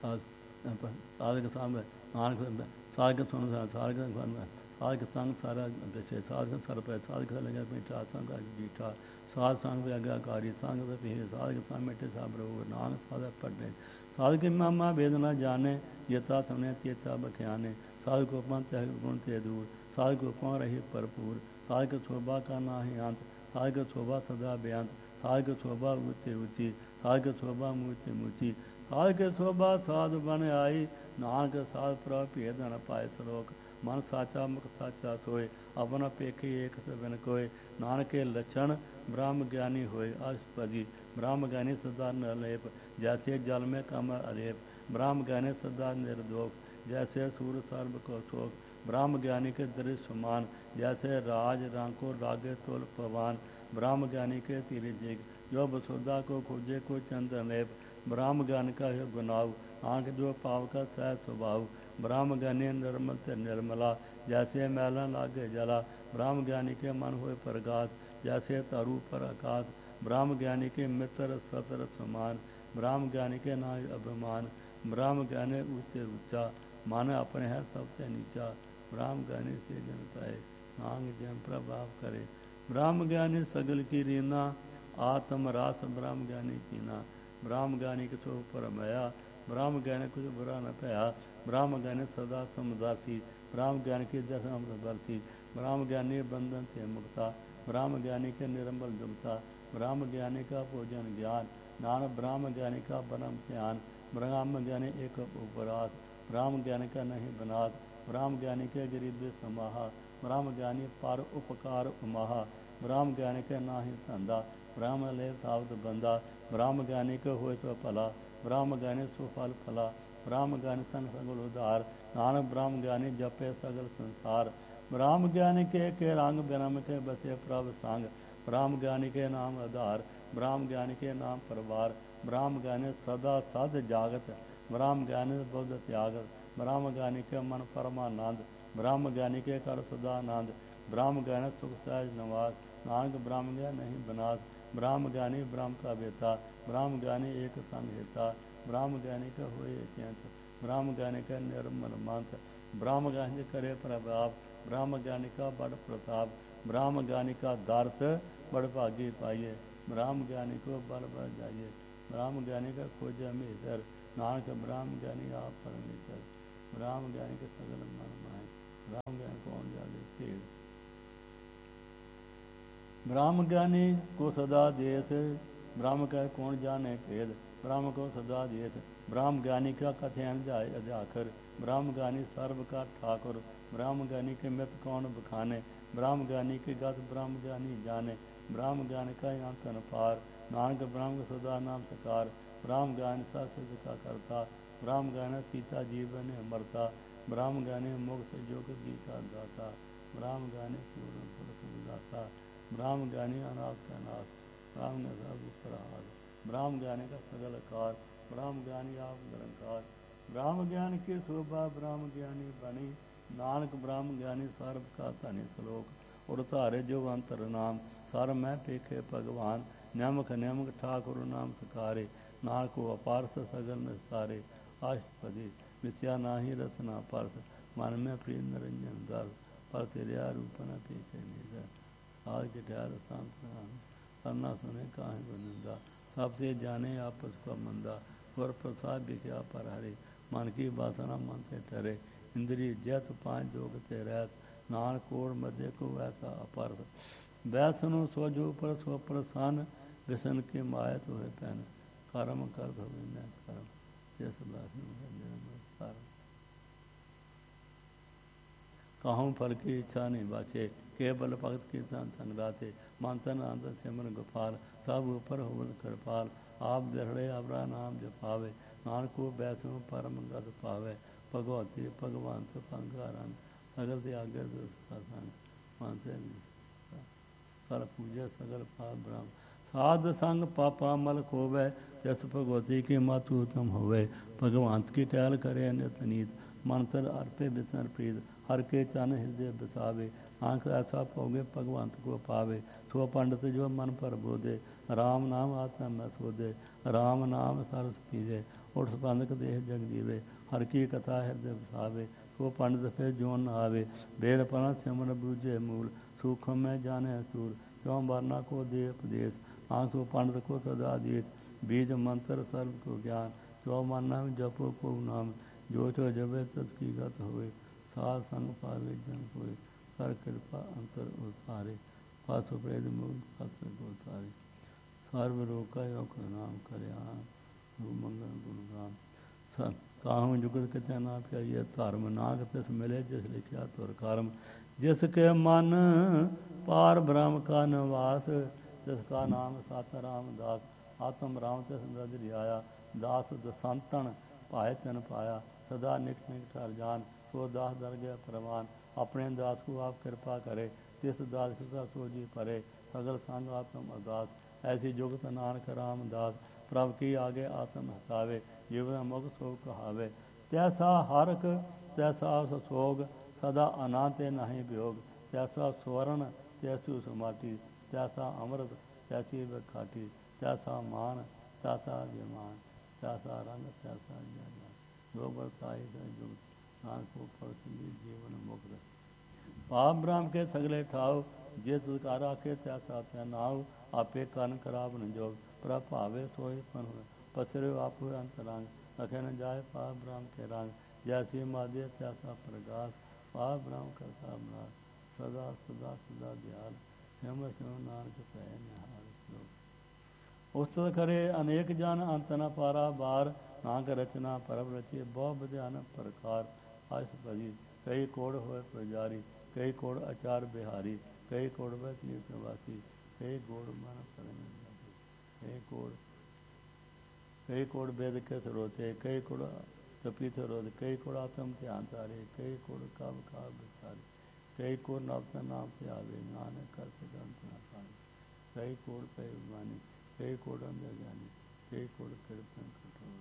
ਸਾਧਕ ਸੰਗ ਨਾਨਕ ਸਾਧਕ ਸੁਣ ਸਾਧਕ ਸਾਧਕ ਸੰਗ ਸਾਰਾ ਦੱਸੇ ਸਾਧਕ ਸਰ ਪੈ ਸਾਧਕ ਲਗਾ ਮਿੱਠਾ ਸੰਗ ਜੀਠਾ ਸਾਧ ਸੰਗ ਵਿਆਗਾਕਾਰੀ ਸੰਗ ਦੇ ਪੀਰ ਸਾਧਕ ਸੰਗ ਮਿੱਠੇ ਸਾਬ ਰੋ ਨਾਨਕ ਸਾਧਕ ਪੜਨੇ ਸਾਧਕ ਮਾਮਾ ਵੇਦਨਾ ਜਾਣੇ ਯਤਾ ਸੁਣੇ ਤੇਤਾ ਬਖਿਆਨੇ ਸਾਧਕ ਕੋ ਪੰਥ ਹੈ ਗੁਣ ਤੇ ਦੂਰ ਸਾਧਕ ਕੋ ਪਾ ਰਹੀ ਭਰਪੂਰ ਸਾਧਕ ਸ਼ੋਭਾ ਕਾ ਨਾਹੀ ਅੰਤ ਸਾਧਕ ਸ਼ੋਭਾ ਸਦਾ ਬੇਅੰਤ ਸਾਧਕ ਸ਼ੋਭਾ ਉੱਚੇ ਉੱਚੀ ਸਾਧਕ ਸ਼ੋਭਾ ਮੂਚੇ ਮੂਚੀ ਸਾਧਕ ਸ਼ੋਭਾ ਸਾਧ ਬਨ ਆਈ ਨਾਨਕ ਸਾਧ ਪ੍ਰਭ ਭੇਦ ਨ ਪਾਏ ਸਲੋਕ ਮਨ ਸਾਚਾ ਮੁਖ ਸਾਚਾ ਸੋਏ ਆਪਣਾ ਪੇਖੀ ਏਕ ਬਿਨ ਕੋਏ ਨਾਨਕੇ ਲੱਛਣ ਬ੍ਰਹਮ ਗਿਆਨੀ ਹੋਏ ਅਸ਼ਪਦੀ ਬ੍ਰਹਮ ਗਿਆਨੀ ਸਦਾ ਨਿਰਲੇਪ ਜੈਸੇ ਜਲ ਮੈਂ ਕਮਲ ਅਰੇਪ ਬ੍ਰਹਮ ਗਿਆਨੀ ਸਦਾ ਨਿਰਦੋਖ जैसे सूर सर्व को शोक ब्रह्म ज्ञानी के दृश्य समान जैसे राज रांको रागे तुल पवान ब्रह्म ज्ञानी के तीरे जेग जो वसुधा को खोजे को चंद्र लेप ब्रह्म ज्ञान का है गुनाव आंख जो पाव का सह स्वभाव ब्रह्म ज्ञानी निर्मल ते निर्मला जैसे मैला लागे जला ब्रह्म ज्ञानी के मन हुए प्रकाश जैसे तरु पर आकाश ब्रह्म ज्ञानी के मित्र सतर समान ब्रह्म ज्ञानी के नाय अभिमान ब्रह्म ज्ञानी ऊंचे ऊंचा मन अपने है सबसे नीचा ब्रह्म ज्ञानी से जन पाए सांग जन प्रभाव करे ब्रह्म ज्ञानी सगल की रीना आत्म रास ब्रह्म ज्ञानी कीना ब्रह्म ज्ञानी किसो परमया ब्रह्म ज्ञानी कुछ बुरा न पाया ब्रह्म ज्ञानी सदा समदासी ब्रह्म ज्ञानी की दशा बरती ब्रह्म ज्ञानी बंधन से मुक्ता ब्रह्म ज्ञानी के निर्मल दुमता ब्रह्म ज्ञानी का भोजन ज्ञान नानक ब्रह्म ज्ञानी का परम ध्यान ब्रह्म ज्ञानी एक उपरास ब्रह्म ज्ञानी का नहीं बनात ब्रह्म ज्ञानी के गरीब समाहा ब्रह्म ज्ञानी पर उपकार उमाहा ब्रह्म ज्ञानी के नाहि धंधा ब्रह्म ले सावत बंदा ब्रह्म ज्ञानी के होए सो भला ब्रह्म ज्ञानी सुफल फला ब्रह्म ज्ञानी संग सगल उधार नानक ब्रह्म ज्ञानी जपे सगल संसार ब्रह्म ज्ञानी के रंग ब्रह्म के बसे प्रभ संग ब्रह्म ज्ञानी के नाम आधार ब्रह्म ज्ञानी के नाम परिवार ब्रह्म ज्ञानी सदा सद जागत ब्रह्म ज्ञानी बुद्ध त्यागत ब्रह्म ज्ञानी के मन परमानंद ब्रह्म ज्ञानी के कर सदानंद ब्रह्म ज्ञानी सुख सहज निवास नानक ब्रह्म ज्ञान नहीं बनास ब्रह्म ज्ञानी ब्रह्म का बेटा ब्रह्म ज्ञानी एक संग हेता ब्रह्म ज्ञानी का हुए चिंत ब्रह्म ज्ञानी का निर्मल मंत ब्रह्म ज्ञानी करे प्रभाव ब्रह्म ज्ञानी का बड़ प्रताप ब्रह्म ज्ञानी का दर्श बड़ भागी पाइए ब्रह्म ज्ञानी को बल बढ़ जाइए ब्रह्म ज्ञानी का खोज हमेशर नानक ब्रह्म ज्ञानी आप परमेश्वर ब्रह्म ज्ञानी के सगल मन माए ब्रह्म ज्ञानी कौन जाने तेल ब्रह्म ज्ञानी को सदा देश ब्रह्म का कौन जाने भेद ब्रह्म को सदा देश ब्रह्म ज्ञानी का कथन जाय अजाखर ब्रह्म ज्ञानी सर्व का ठाकुर ब्रह्म ज्ञानी के मित कौन बखाने ब्रह्म ज्ञानी के गत ब्रह्म ज्ञानी जाने ब्रह्म ज्ञान का अंतन पार नानक ब्रह्म सदा नाम सकार ब्रह्म ज्ञान सिद्ध का करता ब्रह्म ज्ञान सीता जीवन अमरता ब्रह्म ज्ञानी मोक्ष योग गीता दाता ब्रह्म ज्ञानी पूर्ण पुरुष दाता ब्रह्म ज्ञानी अनाथ का नाथ ब्रह्म ज्ञान ब्रह्म ज्ञानी का सगल कार ब्रह्म ज्ञानी आप निरंकार ब्रह्म ज्ञान की शोभा ब्रह्म ज्ञानी बनी नानक ब्रह्म ज्ञानी सर्व का धनी श्लोक और धारे जो अंतर नाम सर मैं पेखे भगवान नमक नमक ठाकुर नाम सकारे नानक को अपारस सगल निस्तारे अष्टपदी मिथ्या नाही रचना परस मन में प्रिय निरंजन दल पर तेरिया रूप न पेखे निधर आज के ठहर शांत करना सुने काहे बनिंदा सबसे जाने आपस को मंदा गुर प्रसाद बिख्या पर हरे मन की वासना मन से ठहरे इंद्रिय जत पांच जोग ते रहत नान कोड़ मध्य को वैसा अपरस वैसनो सोजो पर सो प्रसान विसन के मायत हुए पैन कर्म कर दो न कर्म जिस कहूँ फल की इच्छा नहीं बाचे केवल भगत कीर्तन संगराते मंथन अंत सिमर गोपाल सब ऊपर हो कृपाल आप दृढ़े अबरा नाम जपावे नानक को बैसो परम गत पावे भगवती भगवंत पंगारन सगल त्यागे दुष्ट मानते कर पूजा सगल पाप ब्रह्म साध संग पापा मल खोवे जस भगवती की मातु उत्तम होवे भगवंत की टहल करे नित नीत मंत्र अर्पे बिचन प्रीत हर के चन हृदय बसावे आंख ऐसा पोगे भगवंत को पावे सो पंडित जो मन पर बोधे राम नाम आत्मा में सोधे राम नाम सरस पीजे ਉਠ ਸਪੰਦਕ ਦੇਹ ਜਗ ਜੀਵੇ। ਹਰ ਕੀ ਕਥਾ ਹਿਰਦੇ ਵਸਾਵੇ, ਸੋ ਪੰਡਿਤ ਫਿਰ ਜੋਨ ਨ ਆਵੇ। ਬੇਰ ਪਨਾ ਸਿਮਰਨ ਬੂਝੇ ਮੂਲ, ਸੂਖਮ ਮੈਂ ਜਾਣੈ ਸੂਰ। ਕਿਉ ਮਰਨਾ ਕੋ ਦੇ ਉਪਦੇਸ਼, ਆਂਖ ਸੋ ਪੰਡਿਤ ਕੋ ਸਦਾ ਦੇਸ। ਬੀਜ ਮੰਤਰ ਸਰਬ ਕੋ ਗਿਆਨ, ਜੋ ਮਨ ਨਾਮ ਜਪੋ ਕੋ ਨਾਮ। ਜੋ ਚੋ ਜਪੇ ਤਸ ਕੀ ਗਤ ਹੋਏ, ਸਾਧ ਸੰਗ ਪਾਵੇ ਜਨ ਕੋਇ। ਕਰ ਕਿਰਪਾ ਅੰਤਰ ਉਤਾਰੇ, ਫਸ ਪ੍ਰੇਦ ਮੁਖ ਸਤ ਕੋ ਤਾਰੇ। ਸਰਬ ਰੋਕਾ ਔਖ ਨਾਮ ਕਰਿਆ, ਗੁਰੂ ਮੰਗਲ ਗੁਰੂ ਗਾਮ। ਕਾਹੂ ਜੁਗਤ ਕਿਤੇ ਨਾ ਪਿਆਈਏ ਧਰਮ, ਨਾਨਕ ਤਿਸ ਮਿਲੇ ਜਿਸ ਲਿਖਿਆ ਤੁਰ ਕਰਮ। ਜਿਸ ਕੇ ਮਨ ਪਾਰ ਬ੍ਰਹਮ ਕਾ ਨਿਵਾਸ, ਤਿਸ ਕਾ ਨਾਮ ਸਤ ਰਾਮਦਾਸ। ਆਤਮ ਰਾਮ ਤਿਸ ਨਦਰ ਆਇਆ, ਦਾਸ ਦਸੰਤਨ ਭਾਏ ਤਿਨ ਪਾਇਆ। ਸਦਾ ਨਿਕਟ ਨਿਕਟ ਹਰ ਜਾਨ, ਸੋ ਦਾਸ ਦਰ ਗਿਆ ਪ੍ਰਵਾਨ। ਆਪਣੇ ਦਾਸ ਕੋ ਆਪ ਕਿਰਪਾ ਕਰੇ, ਤਿਸ ਦਾਸ ਕਿਰਪਾ ਸੋ ਜੀ ਭਰੇ। ਸਗਲ ਸੰਗ ਆਤਮ ਅਰਦਾਸ, ਐਸੀ ਜੁਗਤ ਨਾਨਕ ਰਾਮਦਾਸ। ਪ੍ਰਭ ਕੀ ਆਗੇ ਆਤਮ ਹਸਾਵੇ, ਜੀਵਨ ਮੁਖ ਸੋ ਕਹਾਵੇ। ਤੈਸਾ ਹਰਕ ਤੈਸਾ ਸੋਗ, ਸਦਾ ਅਨੰਤ ਤੇ ਨਹੀਂ ਵਿਯੋਗ। ਤੈਸਾ ਸਵਰਨ ਤੈਸੂ ਸਮਾਟੀ, ਤੈਸਾ ਅੰਮ੍ਰਿਤ ਤੈਸੀ ਬਖਾਟੀ। ਤੈਸਾ ਮਾਨ ਤੈਸਾ ਅਭਿਮਾਨ, ਤੈਸਾ ਰੰਗ ਤੈਸਾ ਜਨ। ਜੋ ਬਰਤਾਈ ਜੁਗਤ, ਨਾਨਕ ਕੋ ਪਰਸੀ ਜੀਵਨ ਮੁਕਤ। ਪਾਪ ਬ੍ਰਹਮ ਕੇ ਸਗਲੇ ਠਾਉ, ਜੇ ਤੁਧਕਾਰ ਆਖੇ ਤੈਸਾ ਤੈ ਨਾਉ। ਆਪੇ ਕਰਨ ਕਰਾਵ ਨ ਜੋਗ, ਪ੍ਰਭ ਭਾਵੇ ਸੋਈ ਪਨ ਹੋਏ। ਪਸਰਿਓ ਆਪ ਹੋਏ ਅੰਤਰੰਗ, ਰਖੇ ਨ ਜਾਏ ਪਾਪ ਬ੍ਰਹਮ ਕੇ ਰੰਗ। ਜੈਸੀ ਮਾਧਿਆ ਤੈਸਾ ਪ੍ਰਗਾਸ, ਪਾਪ ਬ੍ਰਹਮ ਕਰਤਾ ਅਮਰਾਸ। ਸਦਾ ਸਦਾ ਸਦਾ ਦਿਆਲ, ਸਿਮਰ ਸਿਮਰ ਨਾਨਕ ਪੈ ਨਿਹਾਲ। ਉਸਤਤ ਕਰੇ ਅਨੇਕ ਜਨ, ਅੰਤ ਨ ਪਾਰਾ ਬਾਰ। ਨਾਨਕ ਰਚਨਾ ਪਰਬ ਰਚੀ, ਬਹੁ ਵਿਧਿਆਨ ਪ੍ਰਕਾਰ। ਅਸ ਭਜੀ ਕਈ ਕੋੜ ਹੋਏ ਪੁਜਾਰੀ, ਕਈ ਕੋੜ ਆਚਾਰ ਬਿਹਾਰੀ। ਕਈ ਕੋੜ ਬੈ ਤੀਰਥ ਵਾਸੀ, ਕਈ ਕੋੜ ਮਨ ਪਰਮ ਜਾਤੀ। ਕਈ ਕੋੜ ਵੇਦ ਕੇ ਸਰੋਤੇ, ਕਈ ਕੋੜ ਜਪੀ ਸਰੋਤ। ਕਈ ਕੋੜ ਆਤਮ ਧਿਆਨ ਤਾਰੇ, ਕਈ ਕੋੜ ਕਬ ਕਾਬ ਵਿਚਾਰੇ। ਕਈ ਕੋੜ ਨਵਤਾ ਨਾਮ ਤੇ ਆਵੇ, ਨਾਨਕ ਕਰ ਸਿਧੰਤ ਨਾ ਪਾਵੇ। ਕਈ ਕੋੜ ਪੈ ਬਾਣੀ, ਕਈ ਕੋੜ ਅੰਦਰ ਗਿਆਨੀ। ਕਈ ਕੋੜ ਕਿਰਪਨ ਕਠੋਰ,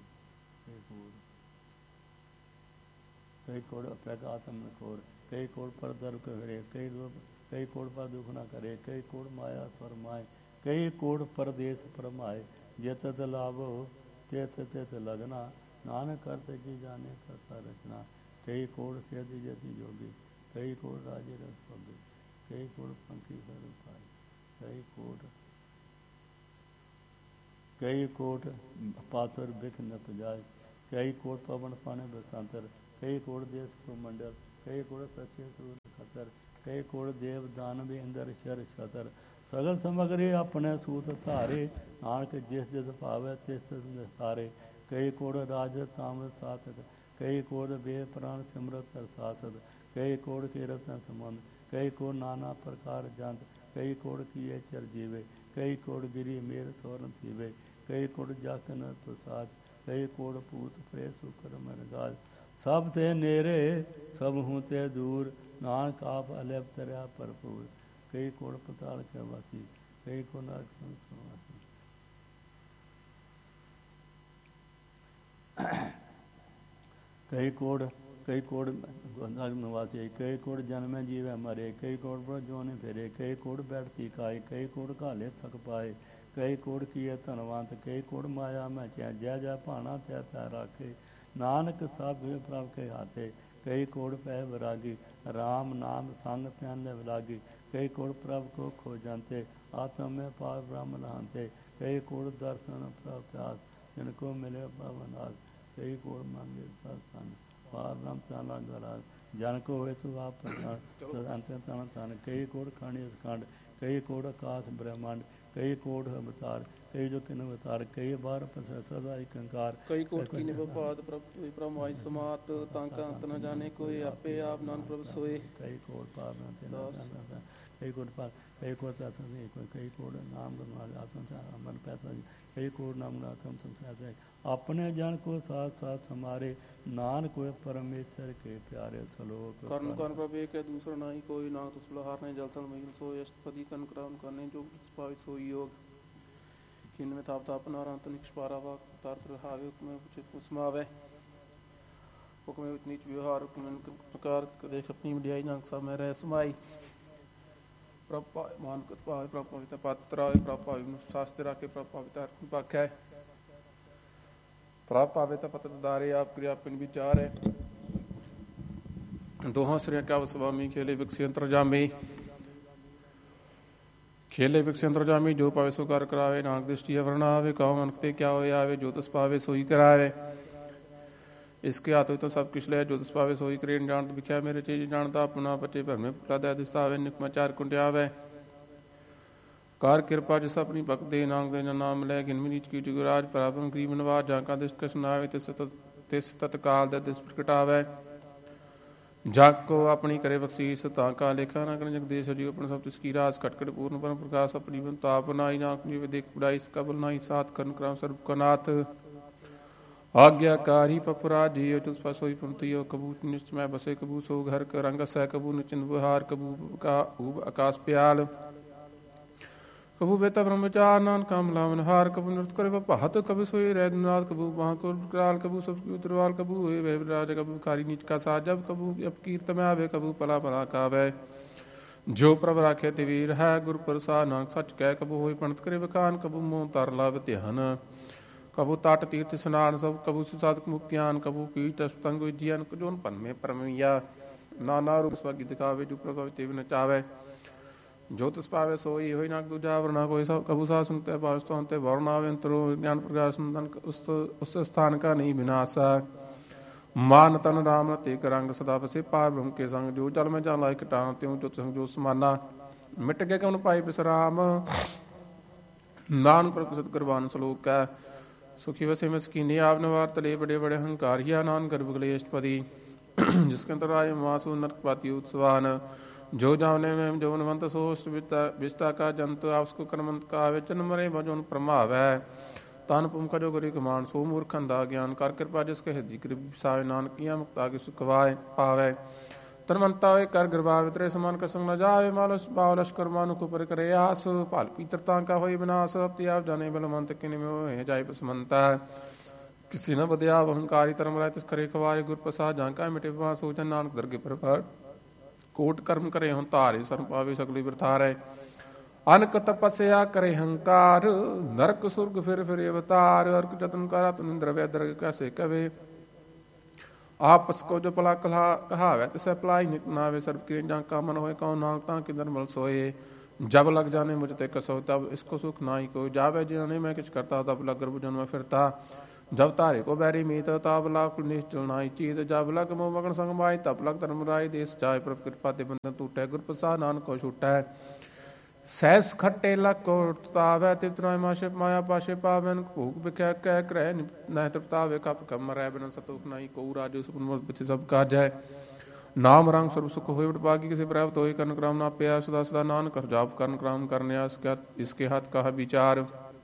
ਕਈ ਕੋੜ ਅਪੈਗ ਆਤਮ ਨਖੋਰ। ਕਈ ਕੋੜ ਪਰ ਦਰ ਕਹਰੇ, ਕਈ ਕੋੜ ਪਰ ਦੁਖ ਨਾ ਕਰੇ। ਕਈ ਕੋੜ ਮਾਇਆ ਫਰਮਾਏ, ਕਈ ਕੋੜ ਪਰਦੇਸ ਫਰਮਾਏ। ਜੇ ਤਤ ਲਾਭੋ ਤਿਤ ਤਿਤ ਲਗਨਾ, ਨਾਨਕ ਕਰਤੇ ਕੀ ਜਾਣੇ ਕਰਤਾ ਰਚਨਾ। ਕਈ ਕੋੜ ਸਿਧਿ ਜਤੀ ਜੋਗੀ, ਕਈ ਕੋੜ ਰਾਜੇ ਰਸ ਪਗੇ। ਕਈ ਕੋੜ ਪੰਖੀ ਸਰ ਪਾਏ, ਕਈ ਕੋਟ ਪਾਤਰ ਬਿਖ ਨ ਪਜਾਏ। ਕਈ ਕੋਟ ਪਵਨ ਪਾਣੇ ਬਸੰਤਰ, ਕਈ ਕੋਟ ਦੇਸ ਕੋ ਮੰਡਲ। ਕਈ ਕੋਟ ਸੱਚੇ ਸੂਰ ਖਤਰ, ਕਈ ਕੋਟ ਦੇਵ ਦਾਨਵ ਇੰਦਰ ਸ਼ਰ ਛਤਰ। ਸਗਲ ਸਮਗਰੀ ਆਪਣੇ ਸੂਤ ਧਾਰੇ, ਨਾਨਕ ਜਿਸ ਜਿਸ ਭਾਵੈ ਤਿਸ ਤਿਸ ਨਿਸਤਾਰੇ। ਕਈ ਕੋੜ ਰਾਜ ਤਾਮਰ ਸਾਤਕ, ਕਈ ਕੋੜ ਵੇ ਪ੍ਰਾਣ ਸਿਮਰਤ ਸਾਸਤ। ਕਈ ਕੋੜ ਕੀਰਤ ਸੰਬੰਧ, ਕਈ ਕੋੜ ਨਾਨਾ ਪ੍ਰਕਾਰ ਜੰਤ। ਕਈ ਕੋੜ ਕੀਏ ਚਰ ਜੀਵੇ, ਕਈ ਕੋੜ ਗਿਰੀ ਮੇਰ ਸੋਰਨ ਸੀਵੇ। ਕਈ ਕੋੜ ਜਸ ਨ ਪ੍ਰਸਾਦ, ਕਈ ਕੋੜ ਭੂਤ ਪ੍ਰੇਤ ਸੁਕਰ ਮਨ ਗਾਜ। ਸਭ ਤੇ ਨੇਰੇ ਸਭ ਹੂੰ ਤੇ ਦੂਰ, ਨਾਨਕ ਆਪ ਅਲੈਪ ਤਰਿਆ ਭਰਪੂਰ। ਕਈ ਕੋੜ ਪਤਾਲ ਕੇ ਵਾਸੀ, ਕਈ ਕੋੜ ਨਰਕ ਸੰਵਾਸੀ। ਕਈ ਕੋੜ ਨਿਵਾਸੀ, ਕਈ ਕੋੜ ਜਨਮੈ ਜੀਵੈ ਮਰੇ। ਕਈ ਕੋੜ ਪਰ ਜੋਨਿ ਫਿਰੇ, ਕਈ ਕੋੜ ਬੈਠ ਸਿਖਾਏ। ਕਈ ਕੋੜ ਘਾਲੇ ਥਕ ਪਾਏ, ਕਈ ਕੋੜ ਕੀਏ ਧਨਵੰਤ। ਕਈ ਕੋੜ ਮਾਇਆ ਮੈਂ ਚੈ, ਜੈ ਜੈ ਭਾਣਾ ਤੈ ਤੈ ਰਾਖੇ। ਨਾਨਕ ਸਭ ਪ੍ਰਭ ਕੇ ਹਾਥੇ, ਕਈ ਕੋੜ ਪੈ ਵਿਰਾਗੀ। ਰਾਮ ਨਾਮ ਸੰਗ ਤੈਨ ਵਿਲਾਗੀ, ਕਈ ਕੋੜ ਪ੍ਰਭ ਕੋ ਖੋਜੰਤੇ। ਆਤਮ ਮੈਂ ਪਾਰ ਬ੍ਰਹਮ ਲਹਾਂਤੇ, ਕਈ ਕੋੜ ਦਰਸ਼ਨ ਪ੍ਰਭ ਪਿਆਸ। ਜਿਨ ਕੋ ਮਿਲੇ ਪਵਨਾਸ, ਕਈ ਕੋੜ ਮੰਗੇ ਸਤਸੰਗ। ਪਾਰ ਬ੍ਰਹਮ ਚਾਲਾ ਗਰਾਜ, ਜਨ ਕੋ ਹੋਏ ਤੂੰ ਆਪ ਪ੍ਰਗਟ। ਅੰਤ ਤਨ ਤਨ, ਕਈ ਕੋੜ ਖਾਣੀ ਖੰਡ। ਕਈ ਕੋੜ ਆਕਾਸ਼ ਬ੍ਰਹਮੰਡ, ਕਈ ਕੋੜ ਅਵਤਾਰ। ਕਈ ਜੋ ਕਿਨ ਅਵਤਾਰ, ਕਈ ਬਾਰ ਸਦਾ ਇੱਕ ਅੰਕਾਰ। ਕਈ ਕੋਟ ਕੀਨੇ ਵਪਾਦ, ਪ੍ਰਭ ਤੋਈ ਪ੍ਰਮਾਈ ਸਮਾਤ। ਤਾਂ ਕਾ ਅੰਤ ਨ ਜਾਣੇ ਕੋਈ, ਆਪੇ ਆਪ ਨਾਨਕ ਪ੍ਰਭ ਸੋਏ। ਕਈ ਕੋੜ ਪਾਰ ਕਈ ਕੋੜ ਪਾਰ, ਕਈ ਕੋੜ ਪੈਸਾ ਨਹੀਂ ਕੋਈ। ਕਈ ਕੋੜ ਨਾਮ ਗਮਾਲ ਆਤਮ ਅਮਨ ਪੈਸਾ ਜੀ। ਕਈ ਕੋੜ ਨਾਮ ਆਤਮ ਸੰਸਾਰ। ਆਪਣੇ ਜਨ ਕੋ ਸਾਥ ਸਾਥ ਹਮਾਰੇ, ਨਾਨਕ ਹੋਏ ਪਰਮੇਸ਼ਰ ਕੇ ਪਿਆਰੇ। ਸਲੋਕ ਕਰਨ ਕਰਨ ਪ੍ਰਭ ਏਕ ਹੈ ਦੂਸਰਾ ਨਾਹੀ ਕੋਈ। ਨਾਨਕ ਤੁਸ ਬਲਿਹਾਰ ਨਹੀਂ ਜਲ ਥਲ ਮਹੀਨ ਸੋਏ। ਅਸ਼ਟਪਦੀ ਕਰਨ ਕਰਾਉਨ ਕਰਨੇ ਜੋ ਸਪਾਵਿਤ ਸੋਈ ਯੋਗ। ਖਿਨ में ताप ताप नारायण तो निष्पारा वाक तारत रहावे। हुक्म उचित समावे, हुक्म उच नीच व्यवहार। हुक्म प्रकार देख अपनी वडियाई, नानक साहब में रह समाई। प्रभ पाए मान कत पावे, प्रभ पवित्र पात्र आवे। प्रभ पावे शास्त्र राखे, प्रभ पवित्र पाख्या। ਪ੍ਰਾਪ ਪਾਵੇ ਤਾਂ ਪਤਤ ਦਾਰੇ ਆਪ ਕਿਰਿਆ ਪਿਨ ਵਿਚਾਰ ਹੈ। ਦੋਹਾਂ ਸ੍ਰੀਆਂ ਕਾ ਸੁਆਮੀ ਖੇਲੇ ਵਿਕਸੇ ਅੰਤਰਜਾਮੀ ਖੇਲੇ ਵਿਕਸੇ ਅੰਤਰਜਾਮੀ ਜੋ ਪਾਵੇ ਸੋ ਕਰ ਕਰਾਵੇ ਨਾਨਕ ਦ੍ਰਿਸ਼ਟੀ ਵਰਨਾ ਆਵੇ ਕਹੋ ਮਨੁਖ ਤੇ ਕਿਆ ਹੋਇਆ ਆਵੇ ਜੋ ਤਸ ਪਾਵੇ ਸੋਈ ਕਰਾਵੇ। ਇਸਕੇ ਹੱਥ ਵਿੱਚ ਸਭ ਕੁਛ ਲੈ ਜੋ ਤਸ ਪਾਵੇ ਸੋਈ ਕਰੇ ਜਾਣਤ ਵਿਖਿਆ ਮੇਰੇ ਚੀਜ਼ ਜਾਣਦਾ ਆਪਣਾ ਬੱਚੇ ਭਰਮੇ ਪ੍ਰਦਾ ਦਿਸਤਾਵੇ ਨਿਕਮਾ ਚਾਰ ਕੁੰਡਿਆਵੇ ਕਾਰ ਕਿਰਪਾ ਜਿਸ ਆਪਣੀ ਭਗਤ ਦੇ ਨਾਮ ਦੇ ਨਾਮ ਲੈ ਗਿਨ ਨੀਚ ਕੀ ਜੁਗਰਾਜ ਪ੍ਰਾਪਨ ਗਰੀਬ ਨਵਾਜ ਜਾਂ ਕਾ ਦਿਸ਼ਟ ਕਛ ਨਾਵੇ ਤਿਸ ਤਤਕਾਲ ਦਾ ਦਿਸ ਪ੍ਰਗਟਾਵੇ ਜਗ ਕੋ ਆਪਣੀ ਕਰੇ ਬਖਸ਼ੀਸ ਤਾਂ ਕਾ ਲੇਖਾ ਨਾ ਕਰਨ ਜਗਦੇਸ਼ ਜੀ ਆਪਣਾ ਸਭ ਤਿਸ ਕੀ ਰਾਸ ਕਟਕਟ ਪੂਰਨ ਪਰਮ ਪ੍ਰਕਾਸ਼ ਆਪਣੀ ਬੰਤਾਪ ਨਾਈ ਨਾਕ ਜੀ ਵਿਦੇਕ ਬੁੜਾਈ ਕਬਲ ਨਾਈ ਸਾਥ ਕਰਨ ਕਰਾਮ ਸਰਬ ਕਨਾਥ ਆਗਿਆਕਾਰੀ ਪਪਰਾ ਜੀਓ ਤੁਸ ਪਸੋਈ ਪੰਤਿਓ ਕਬੂਤ ਨਿਸ਼ਟ ਮੈਂ ਬਸੇ ਕਬੂ ਸੋ ਘਰ ਕ ਰੰਗ ਸੈ ਕਬੂ ਨਿਚਿਨ ਵਿਹਾਰ ਕਬੂ ਕਾ ਊਬ ਆਕਾਸ਼ ਪਿਆਲ ਕਬੂ ਬੇਤਾ ਬ੍ਰਹਮਚਾਰ ਨਾਨ ਕਾਮ ਲਾਵਨ ਹਾਰ ਕਬੂ ਨਰਤ ਕਰੇ ਬਹਤ ਕਬੂ ਸੋਈ ਰਹਿ ਨਾਥ ਕਬੂ ਬਾਹ ਕੋ ਕਰਾਲ ਕਬੂ ਸਭ ਕੀ ਉਤਰਵਾਲ ਕਬੂ ਹੋਏ ਵੇ ਰਾਜ ਕਬੂ ਖਾਰੀ ਨੀਚ ਕਾ ਸਾਜਬ ਕਬੂ ਅਪਕੀਰਤ ਮੈਂ ਆਵੇ ਕਬੂ ਪਲਾ ਪਲਾ ਕਾਵੇ ਜੋ ਪ੍ਰਭ ਰਾਖੇ ਤੇ ਵੀਰ ਹੈ ਗੁਰ ਪ੍ਰਸਾਦ ਨਾਨਕ ਸੱਚ ਕਹਿ ਕਬੂ ਹੋਈ ਪੰਡਤ ਕਰੇ ਬਖਾਨ ਕਬੂ ਮੋਹ ਤਰ ਲਵ ਧਿਆਨ ਕਬੂ ਤਟ ਤੀਰਥ ਸਨਾਨ ਸਭ ਕਬੂ ਸੁਸਾਦਕ ਮੁਕਿਆਨ ਕਬੂ ਪੀਠ ਅਸਤੰਗ ਵਿਜਿਆਨ ਜੋਨ ਭਨਮੇ ਪਰਮਿਆ ਨਾਨਾ ਰੂਪ ਸਵਾਗੀ ਦਿਖਾਵੇ ਜੋ ਪ੍ਰਭ ਤੇ ਵੀ ਨਚਾਵੇ ਜੋ ਤਸ ਪਾਵੇ ਸੋਈ ਹੋਈ ਨਾਕ ਦੂਜਾ ਵਰਨਾ ਕੋਈ ਸਭ ਕਬੂ ਸਾਧ ਸੁਨਤੇ ਪਾਵਸਤੋਂ ਤੇ ਵਰਨ ਆਵੇ ਅੰਤਰੋ ਗਿਆਨ ਪ੍ਰਕਾਸ਼ ਨੰਦਨ ਉਸ ਸਥਾਨ ਕਾ ਨਹੀਂ ਵਿਨਾਸ਼ਾ ਮਾਨ ਤਨ ਰਾਮ ਤੇ ਕਰੰਗ ਸਦਾ ਵਸੇ ਪਾਰ ਬ੍ਰਹਮ ਕੇ ਸੰਗ ਜੋ ਜਲ ਮੈਂ ਜਾਲਾ ਇਕ ਟਾਂ ਤਿਉ ਜੋ ਸੰਗ ਜੋ ਸਮਾਨਾ ਮਿਟ ਕੇ ਕਉਨ ਪਾਈ ਬਿਸਰਾਮ ਨਾਨ ਪ੍ਰਗਟ ਕਰਵਾਨ ਸ਼ਲੋਕ ਹੈ ਸੁਖੀ ਵਸੇ ਮਸਕੀਨੀ ਆਪ ਨਵਾਰ ਤਲੇ ਬੜੇ ਬੜੇ ਹੰਕਾਰਿਆ ਨਾਨ ਗਰਭ ਗਲੇਸ਼ਪਦੀ ਜਿਸਕੇ ਅੰਦਰ ਰਾਜ ਮਾਸੂ ਨਰਕਪਾਤੀ ਉਤਸਵਾਨ ਜੋ ਜਾਵਨੇ में जौनवंत सोष्ट विष्टा का जंतु आपको कर्मंत का विचन मरे भजोन प्रमावै तन पुम करो गरी कमान सो मूर्खंदा ज्ञान कर कृपा जिसके हृदय कृपा सावे नानकिया मुक्ता के सुखवाए पावे तनवंता वे कर गृभा वितरे समान कर संग न जावे मालस बावलश कर्मानु को पर करे आस पाल पीतरता का होई विनाश अपति आप जाने बलवंत किने में होए जाय पसमंता किसी न बदया अहंकारी धर्म राय तिस करे खवारे गुर प्रसाद जांका मिटे पास हो जन नानक दरगे प्रभार ਕੋਟ ਕਰਮ ਕਰੇ ਹੁਣ ਧਾਰੇ ਸਰਮ ਪਾਵੇ ਸਗਲੀ ਬਿਰਥਾਰੈ ਅਨਕ ਤਪਸਿਆ ਕਰੇ ਹੰਕਾਰ ਨਰਕ ਸੁਰਗ ਫਿਰ ਫਿਰ ਅਵਤਾਰ ਅਰਕ ਜਤਨ ਕਰਾ ਤੁਨ ਇੰਦਰ ਵੈਦਰ ਕੈਸੇ ਕਵੇ ਆਪਸ ਕੋ ਜੋ ਭਲਾ ਕਹਾਵੇ ਤਿਸੈ ਭਲਾਈ ਨਿਕ ਨਾਵੇ ਸਰਬ ਕਿਰੇ ਜਾਂ ਕਾ ਮਨ ਹੋਏ ਕਉ ਨਾਨਕ ਤਾਂ ਕਿ ਨਰਮਲ ਸੋਏ ਜਬ ਲਗ ਜਾਣੇ ਮੁਝ ਤੇ ਕਸੋ ਤਬ ਇਸਕੋ ਸੁਖ ਨਾਹੀ ਕੋ ਜਾਵੇ ਜਾਣੇ ਮੈਂ ਕਿਛ ਕਰਤਾ ਤਬ ਲਗ ਗਰਭ ਜਨਮ ਫਿਰਤਾ जब तारे को बैरी मीत ताब लाख निश्चल नाई चीत जब लग मोह मगन संग माई तब लग धर्म राय देश जाय प्रभ कृपा ते बंधन टूटै गुर प्रसाद नानक को छूटै सहस खट्टे लग को तावै तितराय माशे माया पाशे पावन भूख बिख्या कह करह नह तृप्तावे कप कम मरै बिन सतुख नाई को राजो सुपन पिछ सब काजै नाम रंग सर्व सुख होय विभागी किसी प्राप्त होय कर्ण क्रम ना पिया सदा सदा नानक कर जाप कर्ण क्रम करने इसके हाथ कहा विचार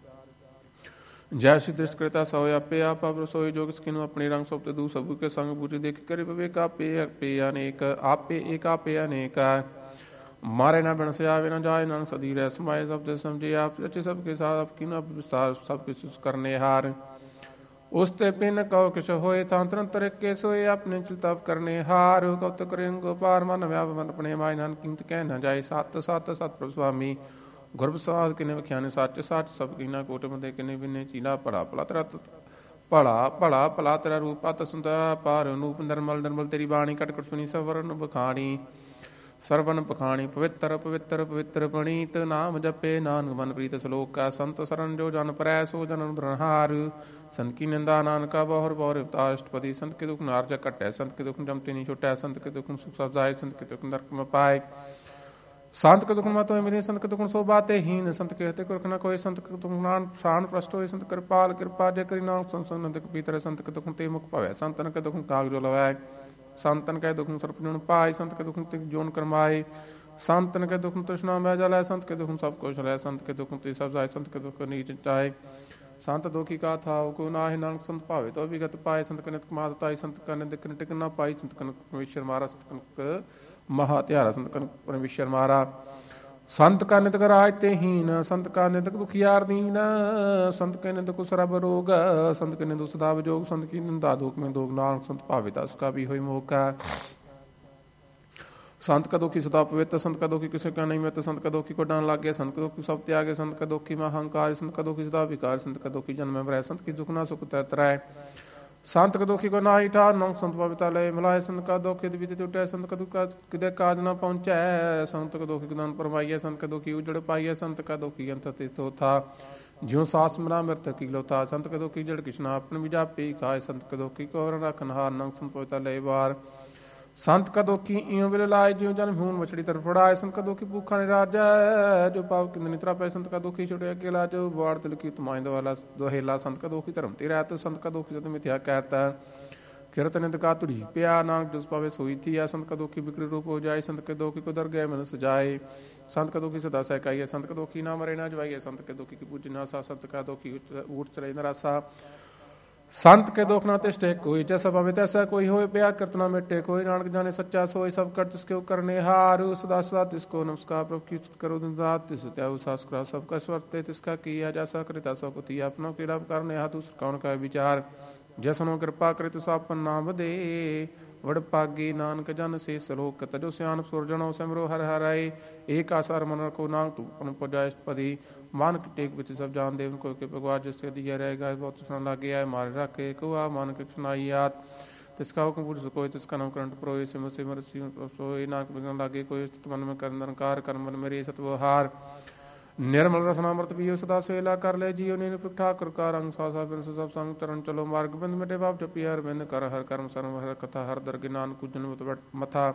जैसी दृष्टकृता सोय आपे आप सोई जोग स्किन अपने रंग सोपते दू सबू के संग बूझे देख कर विवेक आपे अनेक आपे एक आपे अनेक मारे ना बन से आवे ना जाए नानक सदी रह समाये सब दे समझे आप अच्छे सबके साथ आपकी ना विस्तार सब कुछ करने हार उसते पिन कहो किश होए तांतरन तरीके सोए अपने चिलताप करने हार कौत करें गोपार मन व्याप मन अपने माय नान कीमत कह न जाए सत सत सत प्रभु स्वामी ਗੁਰ ਪ੍ਰਸਾਦ ਕਿਨੇ ਵਖਿਆਨੇ ਸੱਚ ਸੱਚ ਸਭ ਕੀਨਾ ਕੋਟ ਬੰਦੇ ਕਿਨੇ ਬਿਨੇ ਚੀਲਾ ਭੜਾ ਭਲਾ ਤੇਰਾ ਭੜਾ ਭੜਾ ਭਲਾ ਤੇਰਾ ਰੂਪ ਅਤ ਸੁੰਦਾ ਪਾਰ ਅਨੂਪ ਨਰਮਲ ਨਰਮਲ ਤੇਰੀ ਬਾਣੀ ਕਟ ਕਟ ਸੁਣੀ ਸਵਰਨ ਬਖਾਣੀ ਸਰਵਨ ਪਖਾਣੀ ਪਵਿੱਤਰ ਪਵਿੱਤਰ ਪਵਿੱਤਰ ਪਣੀਤ ਨਾਮ ਜਪੇ ਨਾਨਕ ਮਨ ਪ੍ਰੀਤ ਸ਼ਲੋਕ ਕਾ ਸੰਤ ਸਰਨ ਜੋ ਜਨ ਪਰੈ ਸੋ ਜਨਨ ਬ੍ਰਹਾਰ ਸੰਤ ਕੀ ਨਿੰਦਾ ਨਾਨਕਾ ਬਹੁਰ ਬਹੁਰ ਅਵਤਾਸ਼ਟਪਦੀ ਸੰਤ ਕੇ ਦੁਖ ਨਾਰ ਜਾ ਘਟੈ ਸੰਤ ਕੇ ਦੁਖ ਜਮਤੇ ਨਹੀਂ ਛੁਟੈ ਸੰਤ ਕੇ ਦੁਖ ਸੁਖ ਸਭ ਜਾਏ ਸੰਤ ਕੇ ਦੁਖ ਨਰਕ ਮ ਪਾਏ संत के दुख मत मिले संत के दुख सो बाते हीन संत कहते कुरख न कोई संत के दुख शान प्रष्ट होए संत कृपाल कृपा जे करी नाम संसन नंद पीतर संत के दुख ते मुख पावे संतन के दुख काग जो लवाए संतन के दुख सर्प जन पाए संत के दुख ते जोन करमाए संतन के दुख तृष्णा में जलाए संत के दुख सब कुछ लय संत के दुख ते सब जाए संत के दुख नीच चाहे संत दुखी का था को नाहि नानक संत पावे तो विगत पाए संत कनित मात ताई संत कनित टिक न पाई संत कन परमेश्वर मारा संत कन महा त्यारा संत कन परमेश्वर मारा संत का नित राज ते हीन संत का नित दुखियार दीन संत के नित कुसरब रोग संत के नित सदा विजोग संत की निंदा दुख में दोग नानक संत पावे उसका भी होई मोका संत का दुखी सदा पवित्र, संत का दुखी किसी का नहीं मित्र, संत का दुखी को डान लाग गया, संत का दुखी सब त्यागे, संत का दुखी में अहंकार, संत का दुखी सदा विकार, संत का दुखी जन्म में संत की दुख ना सुख तैतराय, संत का दुखी को ना ही ठार नौ संत पविता लय मिलाए, संत का दुखी विदित उठे, संत का दुख किदे काज न पहुंचे, संत का दुखी दान परमाइए, संत का दुखी उजड़ पाइए, संत का दुखी अंत तिथो था ज्यों सास मिला मृत कीलो था, संत का दुखी जड़ किसना अपन भी जापी खाए, संत का दुखी को रखन हार नौ संत पविता लय बार, संत का दुखी इं विल लाए ज्यों जन भून मछली तर फड़ाए, संत का दुखी भूखा निराज जो पाप किंद नित्रा पे, संत का दुखी छुटे अकेला जो वार तिल की तुमाई दवाला दोहेला, संत का दुखी धर्म तेरा तो संत का दुखी तो मिथ्या कहता कीर्तन का तुरी प्या नानक जिस पावे सोई थी, या संत का दुखी बिक्री रूप हो जाए, संत के दुखी को दर गए मन सजाए, संत का दुखी सदा सहकाइए, संत का दुखी ना मरे ना जवाइए, संत के दुखी की पूज ना सा, संत का दुखी ऊट चढ़े न रासा, संत के दुख ना तिष्ठे कोई, जैसा भावे तैसा कोई होए, प्या कीर्तना मिटे कोई, नानक जाने सच्चा सोई, सब कर तिसके करने हारू, सदा सदा तिसको नमस्कार प्रभु की करो दिन रात, तिस त्याग सास करा सबका स्वर्ते, तिसका किया जैसा कृता सो को तिया, अपनों की रब करने हाथ दूसर कौन का विचार, जसनो कृपा करे तिस आपन नाम दे, वड़ पागी नानक जन से सलोक तजो सियान सुरजनो सिमरो हर हराए, एक आसार मन को नाम तू पन पदी, मान के टेक बिच सब जान देव कोई के भगवान जिससे दिया रहेगा, बहुत सुन लागे आए मारे रखे कुआ मान के सुनाई याद, तिसका हुक्म पूछ कोई, तिसका नाम करंट प्रोय सिम से मरसी सोई, नाक बिगन लागे कोई, मन में करन कार कर्म मन मेरे सतवहार, निर्मल रसनामृत पियो सदा सेला कर ले जियो, नीन ठाकुर का रंग सासा बिन सब संग चरण चलो, मार्ग बिंद मिटे बाप जपिया हर बिंद कर हर कर्म सर्व हर कथा, हर दर्ग नानक जन्म मथा,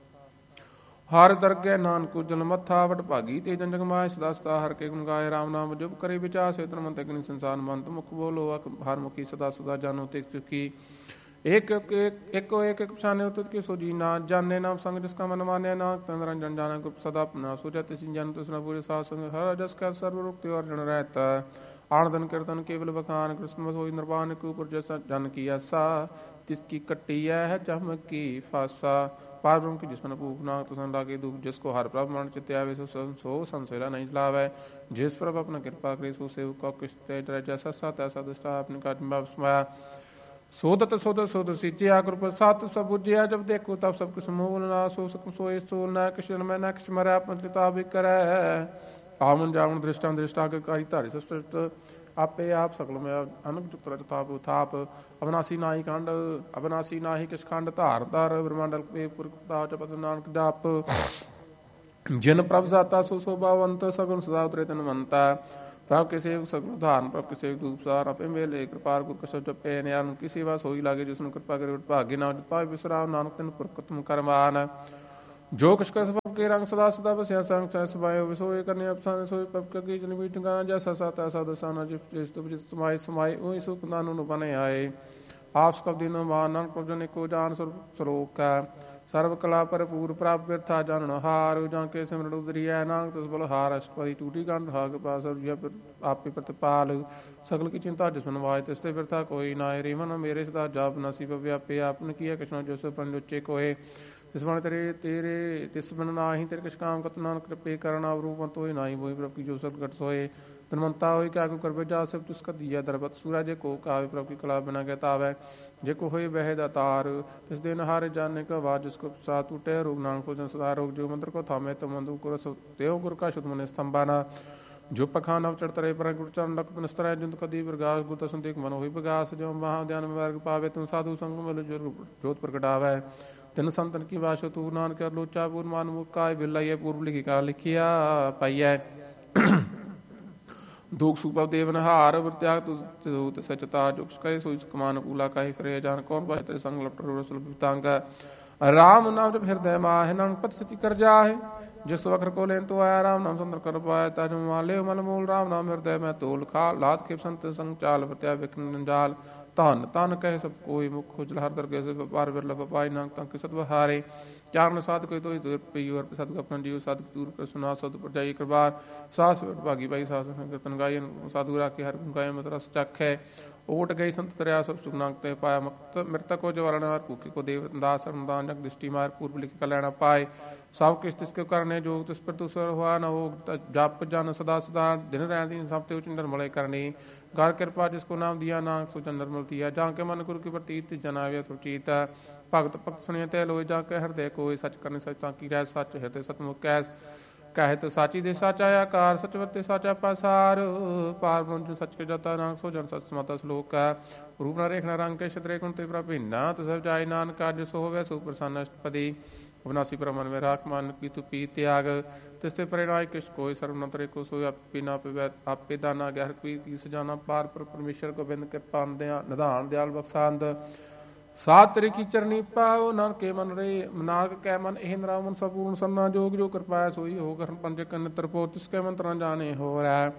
हर दरगे नानक जल मथा, वट भागी ते जन जगमाय, सदा सदा हर के गुण गाय, राम नाम जप करे विचार से तन मन तक संसार मंत, मुख बोलो हर मुखी सदा सदा जानो ते सुखी, एक एक पछाने उत की सोजी ना जाने, नाम संग जिसका मन माने, ना तन रंजन जाना गुप्त सदा अपना सोचत सिंह जन तुसना पूरे साथ संग, हर जस का सर्व रुक्ति और जन रहता, आनंदन कीर्तन केवल बखान, कृष्ण सोई निर्वाण के ऊपर जैसा जन की ऐसा, तिसकी कट्टी है चमकी फासा, पार ब्रह्म की जिसमन भूख नाक तो सन लागे दुख, जिसको हर प्रभ मन चित्त आवे सो संसेला नहीं लावे, जिस प्रभ अपना कृपा करे सो सेव का किस्ते जैसा सा तैसा दुष्टा अपने काज में समाया, सोदत सोदत सीचिया कृप सात सब बुझिया, जब देखो तब सब कुछ मूल ना सो सकम सोए सोल न किशन में न किश मरै अपन किताब करे, आमन जावन दृष्टा दृष्टा के कारी धारी सृष्ट आपे आप सकल में अनक चुत्र थाप थाप, अविनाशी नाहि खंड अविनाशी नाहि किस खंड, धार धार ब्रह्मांडल पे पुरखता जपत नानक जाप, जिन प्रभ जाता सो शोभावंत, सगुन सदा उतरे तन मनता, प्रभ के सेवक सगुन धारण, प्रभ के सेवक धूप सार, अपे मेले कृपार गुर कशब जपे नयान, उनकी सेवा सोई लागे जिसने कृपा करे भाग्य ना पाए विश्राम, नानक तिन पुरखतम करमान, जो कुछ कर सब के रंग सदा सदा बसिया संग चाहे सुबायो विसोए करने अपसान सोई पप की जन बीट गाना, जैसा साता ऐसा दसाना जिस तो जिस समाई समाई ओई सुख नानु न बने आए, आप सब दिनों मान नानक प्रभु को जान स्वरूप का, सर्व कला पर पूर प्राप्त व्यर्था जानन हार, जाके सिमरन उदरिया नानक तस बल हार, अष्टपदी टूटी कांड हाग पास आप प्रतिपाल, सकल की चिंता जिसमन वाय तिसते व्यर्था कोई नाय, रे मन मेरे सदा जाप नसी व्यापे, आपने किया कृष्ण जो पंडुच्चे कोय, तिस मन तेरे तिस मन नाही तेरे किस काम कत नानक कृपे करना रूप तो नाई मोहि प्रभु की जो सदगट सोए, तनमंता हो क्या कर बेजा सब तुसका दिया दरबत, सूरज को कावे प्रभु की कला बिना कहता वै, जे को होए वह दातार, तिस दिन हारे जानने का वाज जिसको साथ टूटे, रोग नानक को सदा रोग, जो मंत्र को थामे तो मंदु को देव गुरु का शुद्ध मन स्तंभाना, जो पखान अव चढ़ तरे पर गुरु चरण लख नस्तर जिंद कदी प्रगास, गुरु तसन देख मन होई प्रगास, जो महाध्यान वर्ग पावे तुम साधु संग मिल जोत प्रगटावे, तिन संतन की भाषा तू नानक लोचा पूर्व मान मुकाय बिल्लाइए, पूर्व लिखी का लिखिया पाइया, दुख सुपव देवन हार त्याग तुझ सचता, जो कहे सोई कमान पूला कही फिर जान, कौन पाए तेरे संग लपटांग, राम नाम जब हृदय माहे, नानक पद स्थिति कर जाहे, जिस वक्र को लेन तो आया, राम नाम सुंदर कर पाया, ताज माले मन मूल, राम नाम हृदय में तोल खा, लात खेप संत संग चाल प्रत्या विघ्न जाल, तान तान कहे सब कोई मुख खुजल हर दरगे से पार बिरला पाई, नानक तंक सतबहारे, चारण साध कोई तो दूर सद अपन जीव साध दूर कर सुना सद पर जाई करबार, सास भागी भाई सास कीर्तन गायन साधु राखे हर गुण गाय मत रस चख है, ओट गई संत तरया सब सुख नांगते पाया, मृतक को जवारण भूखे को देव दास दान जग दृष्टि मार, पूर्व लिख कल्याण पाए, सब किस तिसके कारण ਕਰਨੇ ਜੋਗ ਤਿਸ ਪਰ ਤੁਸਰ ਹੋਆ ਨਾ ਹੋ ਜਪ ਜਨ ਸਦਾ ਸਦਾ ਦਿਨ ਰਹਿੰਦੀ ਸਭ ਤੇ ਉਚ ਨਿਰਮਲੇ ਕਰਨੀ ਕਰ ਕਿਰਪਾ ਜਿਸ ਕੋ ਨਾਮ ਦਿਆ ਨਾਨਕ ਸੋ ਜਨ ਨਿਰਮਲ ਤੀਆ ਜਾਂ ਕੇ ਮਨ ਗੁਰੂ ਕੀ ਪ੍ਰਤੀਤ ਜਨ ਆਵੇ ਸੁਚੀਤ ਭਗਤ ਭਗਤ ਸੁਣਿਆ ਤੇ ਲੋਏ ਜਾ ਕੇ ਹਿਰਦੇ ਕੋਇ ਸਚ ਕਰਨੇ ਸਚ ਤਾਂ ਕੀ ਰਹਿ ਸੱਚ ਹਿਰਦੇ ਸਤਮੁਖ ਕੈਸ ਕਹਿਤ ਸਾਚੀ ਦੇ ਸਾਚਾ ਆਕਾਰ ਸਚ ਵਰਤੇ ਸਾਚਾ ਪਾਸਾਰ ਪਾਰ ਬ੍ਰਹਮ ਸਚ ਕੇ ਜਤਾ ਨਾਨਕ ਸੋ ਜਨ ਸਚ ਸਮਾਤਾ ਸ਼ਲੋਕ ਹੈ ਰੂਪ ਨਾ ਰੇਖ ਨਾ ਰੰਗ ਕੇ ਛਤਰੇ ਗੁਣ ਤੇ ਪ੍ਰਭਿੰਨਾ ਤਸਵ ਜਾਇ ਨਾਨਕ ਅੱਜ ਸੋ ਹੋਵੇ ਸੋ ਪ੍ਰਸੰਨ ਅਸ਼ਟਪਦੀ ਅਵਨਾਸੀ ਪ੍ਰਮਨ ਮੇ ਰਾਖ ਮਨ ਕੀ ਤੂ ਪੀ ਤਿਆਗ ਤਿਸ ਤੇ ਪ੍ਰੇਰਾਇ ਕਿਛ ਕੋਈ ਸਰਬ ਨ ਤਰੇ ਕੋ ਸੋਇ ਆਪੇ ਨਾ ਪਵੈ ਆਪੇ ਦਾਨਾ ਗਹਿਰ ਕੀ ਸਜਾਨਾ ਪਾਰ ਪਰਮੇਸ਼ਰ ਗੋਬਿੰਦ ਕਿਰਪਾ ਨਿਧਾਨ ਦਿਆਲ ਬਖਸ਼ਾਂਦ ਸਾਤ ਤੇਰੇ ਕੀ ਚਰਨੀ ਪਾਓ ਨਾਨਕੇ ਮਨ ਰੇ ਨਾਨਕ ਕੈ ਮਨ ਇਹ ਨਰਾਵਨ ਸਪੂਰਨ ਸੰਨਾ ਜੋਗ ਜੋ ਕਿਰਪਾ ਸੋਈ ਹੋ ਕਰਨ ਪੰਜ ਕੰਨ ਤਰਪੋ ਤਿਸ ਕੈ ਮੰਤਰਾਂ ਜਾਣੇ ਹੋ ਰੈ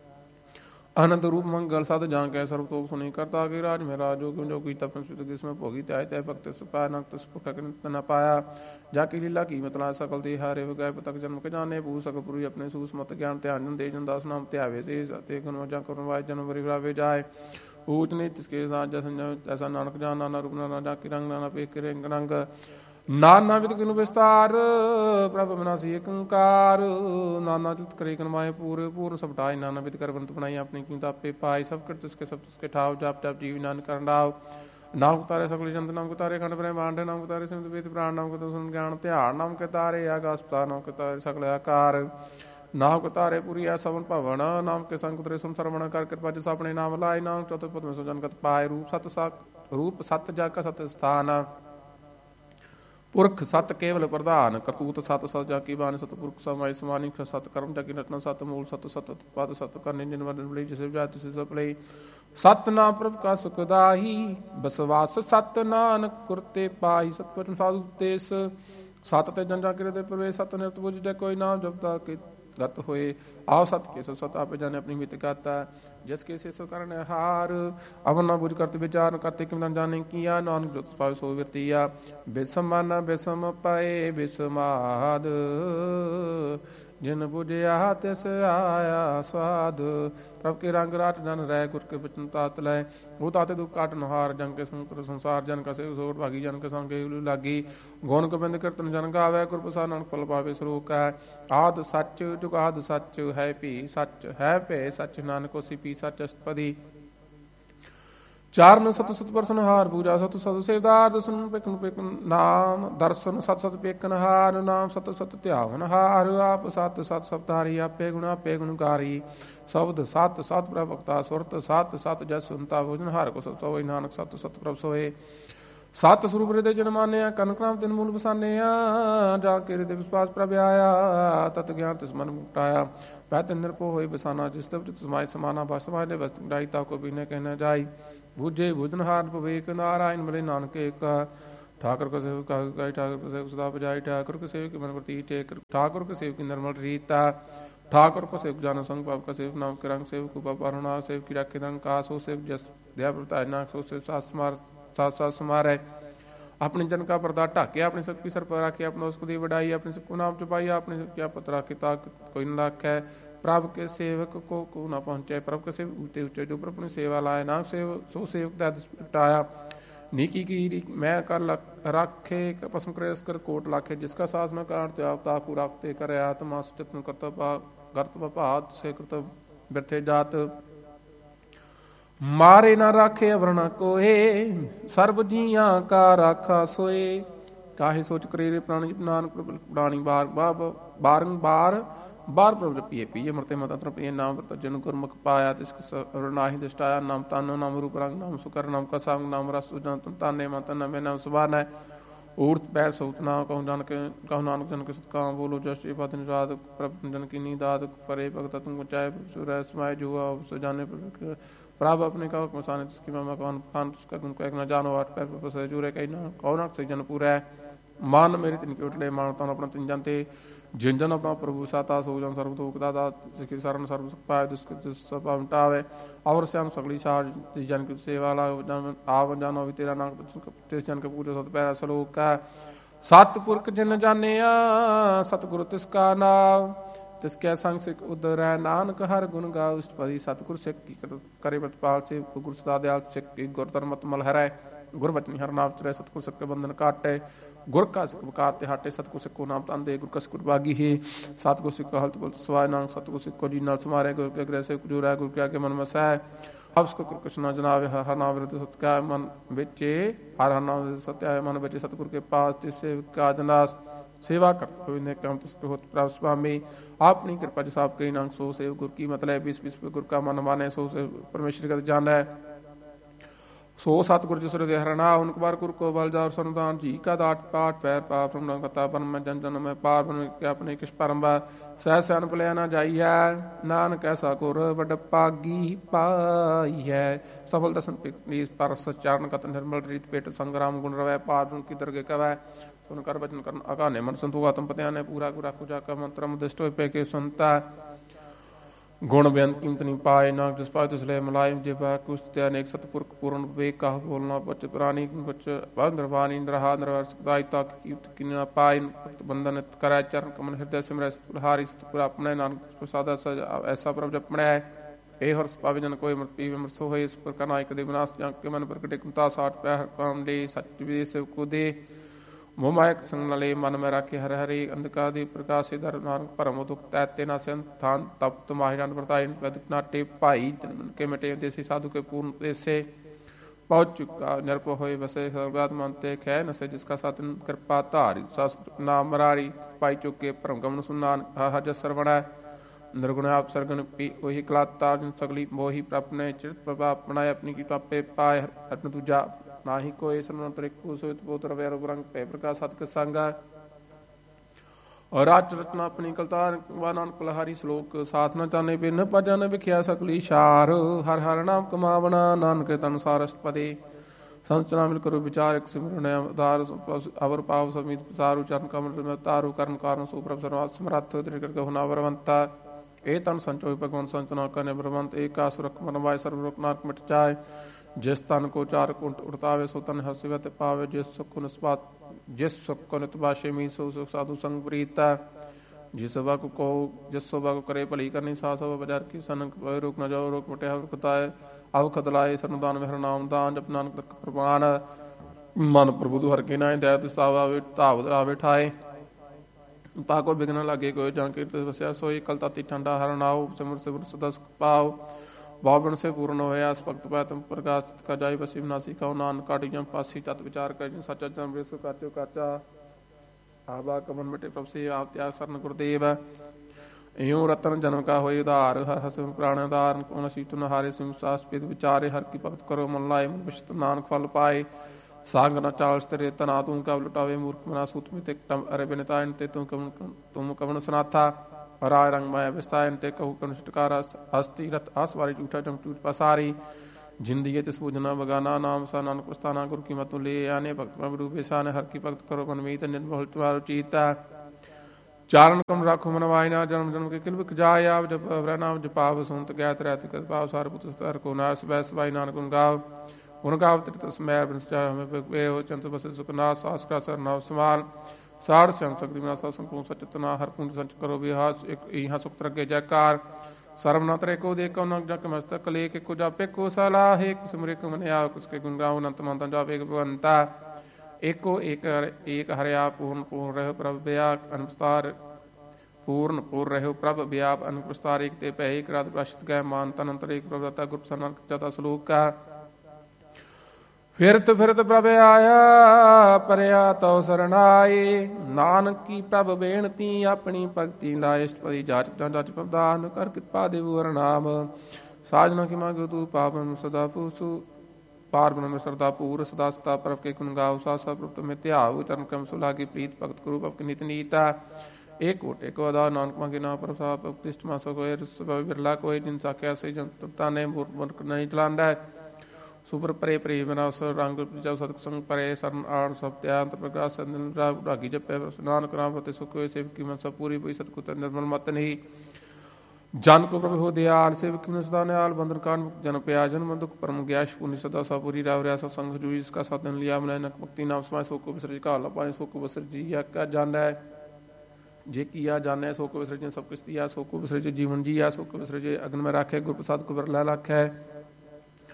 ਆਨੰਦ ਰੂਪ ਮੰਗਲ ਸਦ ਜਾਂ ਕੈ ਸਰਬ ਤੋਕ ਸੁਣੀ ਕਰਤਾ ਕੇ ਰਾਜ ਮੇ ਰਾਜੋ ਕਿਉ ਜੋ ਕੀਤਾ ਪੰਸੁਤ ਕਿਸ ਮੈਂ ਭੋਗੀ ਤੈ ਤੈ ਭਗਤ ਸੁਪਾ ਨਕ ਤਸ ਪੁਟਕ ਨ ਪਾਇਆ ਜਾ ਕੀ ਲੀਲਾ ਕੀ ਮਤਲਾ ਸਕਲ ਤੇ ਹਾਰੇ ਵਗੈ ਪਤਕ ਜਨਮ ਕੇ ਜਾਣੇ ਭੂ ਸਕ ਪੁਰੀ ਆਪਣੇ ਸੂਸ ਮਤ ਗਿਆਨ ਧਿਆਨ ਦੇਸ਼ਨ ਦਾਸ ਨਾਮ ਧਿਆਵੇ ਤੇ ਤੇ ਗੁਣ ਜਾਂ ਕਰਨ ਵਾਜ ਜਨਮ ਵਰਿ ਰਾਵੇ ਜਾਏ ਊਚ ਨੀਚ ਤਿਸਕੇ ਸਾਜ ਐਸਾ ਨਾਨਕ ਜਾਨ ਨਾਨਾ ਰੂਪ ਨਾਨਾ ਜਾ ਕੀ ਰੰਗ ਨਾਨਾ ਪੇਖ ਰੰਗ ਰੰਗ ਨਾਨਾ ਵਿਦ ਕਿਨੁ ਵਿਸਤਾਰ ਪ੍ਰਭ ਬਿਨਾਸੀ ਏਕ ਓੰਕਾਰ ਨਾਨਾ ਚਿਤ ਕਰੇ ਕਨਮਾਏ ਪੂਰੇ ਪੂਰ ਸਬਟਾਈ ਨਾਨਾ ਵਿਦ ਕਰ ਬੰਤ ਬਣਾਈ ਆਪਣੀ ਕੀਮਤ ਆਪੇ ਪਾਈ ਸਭ ਕਰ ਤਿਸਕੇ ਸਭ ਤਿਸਕੇ ਠਾਵ ਜਪ ਜਪ ਜੀਵ ਨਾਨਕ ਕਰਨ ਰਾਵ ਨਾਮ ਤਾਰੇ ਸਗਲੀ ਜੰਤ ਨਾਮ ਕੋ ਤਾਰੇ ਖੰਡ ਬ੍ਰਹਮਾਂਡ ਨਾਮ ਕੋ ਤਾਰੇ ਸਿਮਤ ਵੇਦ ਪ੍ਰਾਣ ਨਾਮ ਕੋ ਸੁਨ ਗਿਆਨ ਧਿਆਨ ਨਾਮ ਕੇ ਤਾਰੇ ਆਗਾਸਪਤਾ ਨਾਮ ਕੇ ਤਾਰੇ ਸਗਲ ਆਕਾਰ ਨਾਮ ਕੋ ਤਾਰੇ ਪੁਰੀ ਆ ਸਵਨ ਭਵਨ ਨਾਮ ਕੇ ਸੰਗ ਤਰੇ ਸੁਨ ਸਰਵਣ ਕਰ ਕਿਰਪਾ ਜਿਸ ਆਪਣੇ ਨਾਮ ਲਾਏ ਨਾਮ ਚੌਥੇ ਪਦ ਮੇ ਸੋ ਜਨਕਤ ਪਾਏ ਰੂਪ ਸਤ ਜਾ ਕਾ ਸਤ ਸਥਾਨ ਪੁਰਖ ਸਤ ਕੇਵਲ ਪ੍ਰਧਾਨ ਕਰਤੂਤ ਸਤ ਸਤ ਜਾ ਕੀ ਬਾਣ ਸਤਪੁਰਖ ਸਮਾਈ ਸਮਾਨੀ ਸਤ ਕਰਮ ਜਾ ਕੀ ਰਤਨ ਸਤ ਮੂਲ ਸਤ ਸਤ ਪਦ ਸਤ ਕਰਨੇ ਜਿਨ ਵਰਨ ਲਈ ਜਿਸ ਵਿਚਾਰ ਤਿਸ ਸਭ ਲਈ ਸਤ ਨਾਮ ਪ੍ਰਭ ਕਾ ਸੁਖ ਦਾਈ ਬਸਵਾਸ ਸਤ ਨਾਨਕ ਕੁਰਤੇ ਪਾਈ ਸਤ ਵਚਨ ਸਾਧੂ ਦੇਸ ਸਤ ਤੇ ਜਨ ਜਾ ਕਿਰੇ ਦੇ ਪ੍ਰਵੇਸ਼ ਸਤ ਨਿਰਤ ਬੁਝ ਦੇ ਕੋਈ ਨਾਮ ਜਪਦਾ ਕਿ ਗਤ ਹੋਏ ਆਓ ਸਤ ਕੇ ਸਤ ਆਪੇ ਜਾਣੇ ਆਪਣੀ ਮਿਤ ਗਾਤਾ ਜਿਸ ਕੇ ਸੇ ਸੋ ਕਰਨ ਹਾਰ ਅਵਨ ਨਾ ਬੁਝ ਕਰਤੇ ਵਿਚਾਰ ਕਰਤੇ ਕਿਮ ਜਾਣੇ ਕੀਆ ਨਾਨਕ ਜੁਤ ਪਾਵੇ ਸੋ ਵਰਤੀਆ ਬਿਸਮ ਮਨ ਬਿਸਮ ਪਏ ਬਿਸਮਾਦ ਜਿਨ ਬੁਝਿਆ ਤਿਸ ਆਇਆ ਸਾਧ ਪ੍ਰਭ ਕੇ ਰੰਗ ਰਾਟ ਜਨ ਰਹਿ ਗੁਰ ਕੇ ਬਚਨ ਤਾਤ ਲੈ ਉਹ ਤਾਤੇ ਦੁਖ ਕਾਟਨ ਹਾਰ ਜਨ ਕੇ ਸੰਤਰ ਸੰਸਾਰ ਜਨ ਕਾ ਸੇਵ ਸੋਟ ਭਾਗੀ ਜਨ ਕੇ ਸੰਗੇ ਲਾਗੀ ਗੋਨ ਗੋਬਿੰਦ ਕੀਰਤਨ ਜਨ ਗਾਵੇ ਗੁਰ ਪ੍ਰਸਾਦ ਨਾਨਕ ਫਲ ਪਾਵੇ ਸਰੂਕ ਹੈ ਆਦ ਸੱਚ ਜੁਗਾਦ ਸੱਚ ਹੈ ਭੀ ਸੱਚ ਹੈ ਭੇ ਸੱਚ ਨਾਨਕ ਹੋਸੀ ਪੀ ਸੱਚ ਅਸਤਪਦੀ ਚਾਰਨ ਸਤ ਸਤ ਪਰਸਨ ਹਾਰ ਪੂਜਾ ਸਤ ਸਤ ਸੇਵਦਾਰ ਦਸਨ ਪਿਕਨ ਪਿਕਨ ਨਾਮ ਦਰਸ਼ਨ ਸਤ ਸਤ ਪੇਕਨ ਹਾਰ ਨਾਮ ਸਤ ਸਤ ਧਿਆਵਨ ਹਾਰ ਆਪ ਸਤ ਸਤ ਸਬਦਾਰੀ ਆਪੇ ਗੁਣ ਆਪੇ ਗੁਣਕਾਰੀ ਸ਼ਬਦ ਸਤ ਸਤ ਪ੍ਰਭ ਭਗਤਾ ਸੁਰਤ ਸਤ ਸਤ ਜਸ ਸੁਨਤਾ ਭੋਜਨ ਹਾਰ ਕੋ ਸਤ ਹੋਏ ਨਾਨਕ ਸਤ ਸਤ ਪ੍ਰਭ ਸੋਏ ਸਤ ਸਰੂਪ ਹਿਰਦੇ ਜਨ ਮਾਨਿਆ ਕਨਕ ਨਾਮ ਤਿਨ ਮੂਲ ਬਸਾਨਿਆ ਜਾ ਕੇ ਹਿਰਦੇ ਵਿਸਵਾਸ ਪ੍ਰਭ ਆਇਆ ਤਤ ਗਿਆਨ ਤਿਸ ਮਨ ਮੁਕਟਾਇਆ ਪੈ ਤਿਨ ਨਿਰਭਉ ਹੋਏ ਬਸਾਨਾ ਜਿਸ ਤਬ ਸਮਾਇ ਸਮਾਨਾ ਬਸ ਸਮਾਇ ਵਸਤ ਗਾਈ ਤਾ ਕੋ ਬਿਨੇ ਕਹਿਣਾ ਜਾਈ ਬੂਝੇ ਬੁਝਨਹਾਰ ਪਵੇਕ ਨਾਰਾਇਣ ਮਿਲੇ ਨਾਨਕ ਏਕ ठाकुर को सेव गाय ठाकुर को सेव सदा बजाई ठाकुर को सेव की मन प्रति ठाकुर को सेव की निर्मल रीता ठाकुर को सेव जानो संग पाप का सेव नाम के रंग सेव कुपा पारुणा सेव की राखे रंग का सो सेव जस दया प्रताय नाक सो सेव सात समारे अपने जन का पर्दा ढाके अपने सबकी सर पर राखे अपने उसको दी बढ़ाई अपने सबको नाम चुपाई अपने क्या पत्र राखे ताक कोई न राखे प्रभ के सेवक को न पहुंचे प्रभ के सेवक ऊंचे ऊंचे जो प्रभु ने सेवा लाए नाम सेव सो सेवक दैटाया नीकी की मैं कर राखे पसम करे कर कोट लाखे जिसका सास न काट ताकू राखते करे आत्मा सुचतन कर्तव्य भात से कृत व्यर्थे जात मारे न राखे अवरण कोए सर्व जिया का राखा सोए काहे सोच करे प्राणी नानक प्राणी बारंबार बार प्रभ पिए पिए मरते मत प्रिय नाम जन गुरमुख पाया तिस नाहि दृष्टाया नाम तानो नाम रूप रंग नाम सुकर नाम का संग नाम रस सुजन ताने मत नमे नाम सुबान है ऊर्त पैर सौतना कहूँ जान के कहूँ नानक जन के सत्का बोलो जश पद निषाद प्रभ जन की नीदाद परे भगत तुम चाहे सूर्य समाय जुआ सुजाने प्रभ अपने का मसाने तिसकी मामा कौन फान उसका तुमको एक न जानो आठ पैर पर जुरे कहीं न कौन से जन पूरा मान मेरे तिनके उठले मानता अपना तिन जानते जिन जन अपना प्रभु साता सो जन सर्व तो दादा जिसकी शरण सर्व सुख पाए दुष्कृत मिटावे और श्याम सगली सार जन की सेवा आव जानो भी तेरा नाम तिस जन के पूजो सत पैरा सलोक का सतपुरख जिन जाने सतगुरु तिसका नाम तिसके संग सिख उदर है नानक हर गुण गा उष्टपदी सतगुरु सिख की करे प्रतिपाल से गुरु सदा दयाल सिख की गुरतर मत मल हरै ਗੁਰ ਬਚਨੀ ਹਰ ਨਾਮ ਚਰੇ ਸਤਿਗੁਰ ਸਿੱਖੇ ਬੰਧਨ ਕਾਟੇ ਗੁਰ ਕਾ ਸਿੱਖ ਵਿਕਾਰ ਤੇ ਹਾਟੇ ਸਤਿਗੁਰ ਸਿੱਖੋ ਨਾਮ ਤੰਦੇ ਗੁਰ ਕਸ ਗੁਰਬਾਗੀ ਹੀ ਸਤਿਗੁਰ ਸਿੱਖੋ ਹਲਤ ਬੁਲਤ ਸਵਾਇ ਨਾਮ ਸਤਿਗੁਰ ਸਿੱਖੋ ਜੀ ਨਾਲ ਸਮਾਰੇ ਗੁਰ ਕੇ ਗ੍ਰਹਿ ਸੇ ਜੋ ਰਹਿ ਗੁਰ ਕੇ ਆਗੇ ਮਨ ਮਸੈ ਅਵਸ ਕੋ ਕ੍ਰਿਸ਼ਨ ਜਨਾਵੇ ਹਰ ਨਾਮ ਵਿਰਤ ਸਤਿਕਾਰ ਮਨ ਵਿੱਚੇ ਹਰ ਨਾਮ ਸਤਿਆਏ ਮਨ ਵਿੱਚ ਸਤਿਗੁਰ ਕੇ ਪਾਸ ਤਿਸੇ ਕਾਜਨਾਸ सेवा करते हुए ने काम तस्कर होत प्रभु स्वामी अपनी कृपा जो साफ करी नाम सो से गुर की मतलब बीस बीस गुर का मन माने सो से परमेश्वर का जाना है सो सतगुर जिस हरणा उनके बार गुर को बल जार सनुदान जी का दाट पाठ पैर पाप कथा बन में जन जन में पार बन के अपने किस परम सह सैन पलिया ना जाई है नानक ऐसा गुर बड़ पागी पाई है सफल दर्शन पर सचारण कथ निर्मल रीत पेट संग्राम गुण रवै पार बन की दरगे कवै सुन कर वचन कर अकाने मन संतु आत्म पत्या ने पूरा गुरा कुजा का मंत्र मुदिष्ट होय पे के सुनता गुण बेअंत कीमत नहीं पाए नाग जस पाए तसले मलायम जेबा कुछ अनेक सतपुरख पूर्ण विवेक कहा बोलना बच प्राणी बच निर्वाणी नरहा नरवर सदाई तक कीमत की न पाए बंधन कराय चरण कमन हृदय सिमरै सतपुरहारी सतपुर अपने नानक प्रसाद ऐसा प्रभ जपना है ए हर्ष पावे जन कोई मृत पीवे मृसो है इस पर का नायक दे विनाश जंक के मन प्रकटे कुमता साठ पैर काम ले सच विदेश से को दे मोमायक संग नले मन में राखे हर हरि अंधकार दी प्रकाश से धर नानक परम दुख तैते न संथान तप्त माहिरान वर्तायन पदक नाटे पाई के मिटे देसी साधु के पूर्ण देश से पहुंच चुका निरप होए बसे सर्वगात मानते खे न से जिसका साधन कृपा धारी नाम मरारी पाई चुके परम गमन सुनान हज सरवण निर्गुण आप सरगुण पी वही कलातार सगली मोही प्राप्त ने चित प्रभाव बनाए अपनी की पापे पाए हटन दूजा नाहि कोई सर्वत्र को सोत पोत रवै रंग पे प्रकाश सत के संग और राज रचना अपनी कलतार वानन कुलहारी श्लोक साथ न जाने बिन भजन विख्या सकली शार हर हर नाम कमावना नानक तन सारस्पति संचना मिल करो विचार एक सिमरन उदार अवर पाव समित सारु चरण कमल में तारु कर्ण कारण सुप्रभ सर्वात समर्थ दृढ़ करके हुना वरवंता ए तन संचोय भगवान संचना करने ब्रह्मंत एक आसुरक मनवाय सर्वरोक नाक मिट जाए जिस तन को चार कुंट उड़तावे सो तन हसिवत पावे जिस सुख को नितबाशे मी सो सुख साधु संग प्रीता जिस सभा को कहो जिस सभा को करे भली करनी सा सभा बाजार की सनक रोक न जाओ रोक मटे हर कताए अब खदलाए सरदान में हर नाम दान जप नानक तक प्रमाण मन प्रभु हर के नाय दया सावा ताव आवे ठाए ताको बिघन लागे कोई जांकीर्त बसिया सोई कल ताती ठंडा हर नाव सिमर सिमर सदा पाव भावगुण से पूर्ण होया भक्त पातम प्रकाश का जाय बसी विनाशी कहो नानक काटी जम पासी तत् विचार कर सचा जम रेसो काचो काचा आबा कमन मिटे प्रभ से आप त्याग शरण गुरुदेव यूं रतन जन्म का होय उधार हर हस प्राण उदार कौन सीतु न हारे सिंह सास्पित विचारे हर की भक्त करो मन लाए मन विश्त नानक फल पाए सांग न चाल स्त्रे तना तुम का लुटावे मूर्ख मना सूत में ते अरे बिनतायन ते तुम कवन सनाथा राय रंग माया विस्तायन ते कहु कनुष्टकार हस्ती रथ आसवारी झूठा जम चूट पसारी जिंदगी तिस पूजना बगाना नाम सा नानक प्रस्थाना गुरु की मतु ले आने भक्त रूप बेसाने हर की भक्त करो मनमीत निर्मल तुम्हारो चीता चारण कम राखो मन वायना जन्म जन्म के किल बिक जाय आप जप नाम जपाव सुनत ज्ञात रहत कत पाव सार पुत्र सतर को नास बैस वाई नानक गुण गाव त्रित स्मैर बिनस्चाय हमें बे हो चंत बस सुख नास आस्का सर नाव समान सार संग सकरी विनाश संपूर्ण सचतना हर पूर्ण संच करो विहास एक यहाँ सुख तरगे जयकार सर्वनाथ रे को देखो नक जक मस्तक लेके को जापे को सलाह एक सिमरे को मने आ उसके गुण गाओ अनंत मंतन जापे भगवंता एको एक हरया पूर्ण पूर्ण रहो प्रभ व्याप अनुस्तार पूर्ण पूर्ण रहो प्रभ व्याप अनुप्रस्तार एक ते पह एक रात प्रश्त गए मान तनंतर एक प्रभुता गुप्त सनक चता श्लोक का फिरत प्रभ आया परया तो सरनाए नानक की प्रभ बेनती अपनी भक्ति लाइष्टपति जाच जाच प्रदान कर कृपा देव नाम साजना की मांगो तू पावन सदा पूसु पार में श्रद्धा पूर सदा सदा प्रभ के गुण गाओ सा प्रभु में त्याग चरण क्रम सुला की प्रीत भक्त गुरु भक्त नित नीता एक कोट एक अदा नानक मांगे ना प्रभ साहब प्रतिष्ठ मासो को बिरला कोई दिन साख्या से जनता ने मूर्ख नहीं चलांदा सुपर परे प्रे बना सर रंग जाओ सत्संग परे शरण आड़ सब त्याग प्रकाश रागी जपे नानक नाम प्रति सुख सेव की मन सब पूरी पूरी सतकुत निर्मल मत नहीं जन को प्रभु हो दयाल सेवक सदा नयाल बंधन कान जन प्या जन दुख परम ज्ञाश पुण्य सदा सपूरी राव रहा सत्संग जुई जिसका साधन लिया मन भक्ति नाम समय सो को विसर्ज का पाए सो को विसर्ज जिया क्या जान है जे किया जाने सो को विसर्जन सब कुछ दिया सो को विसर्ज जीवन जिया सो को विसर्ज अग्न में राखे गुरु प्रसाद को बरला लाख है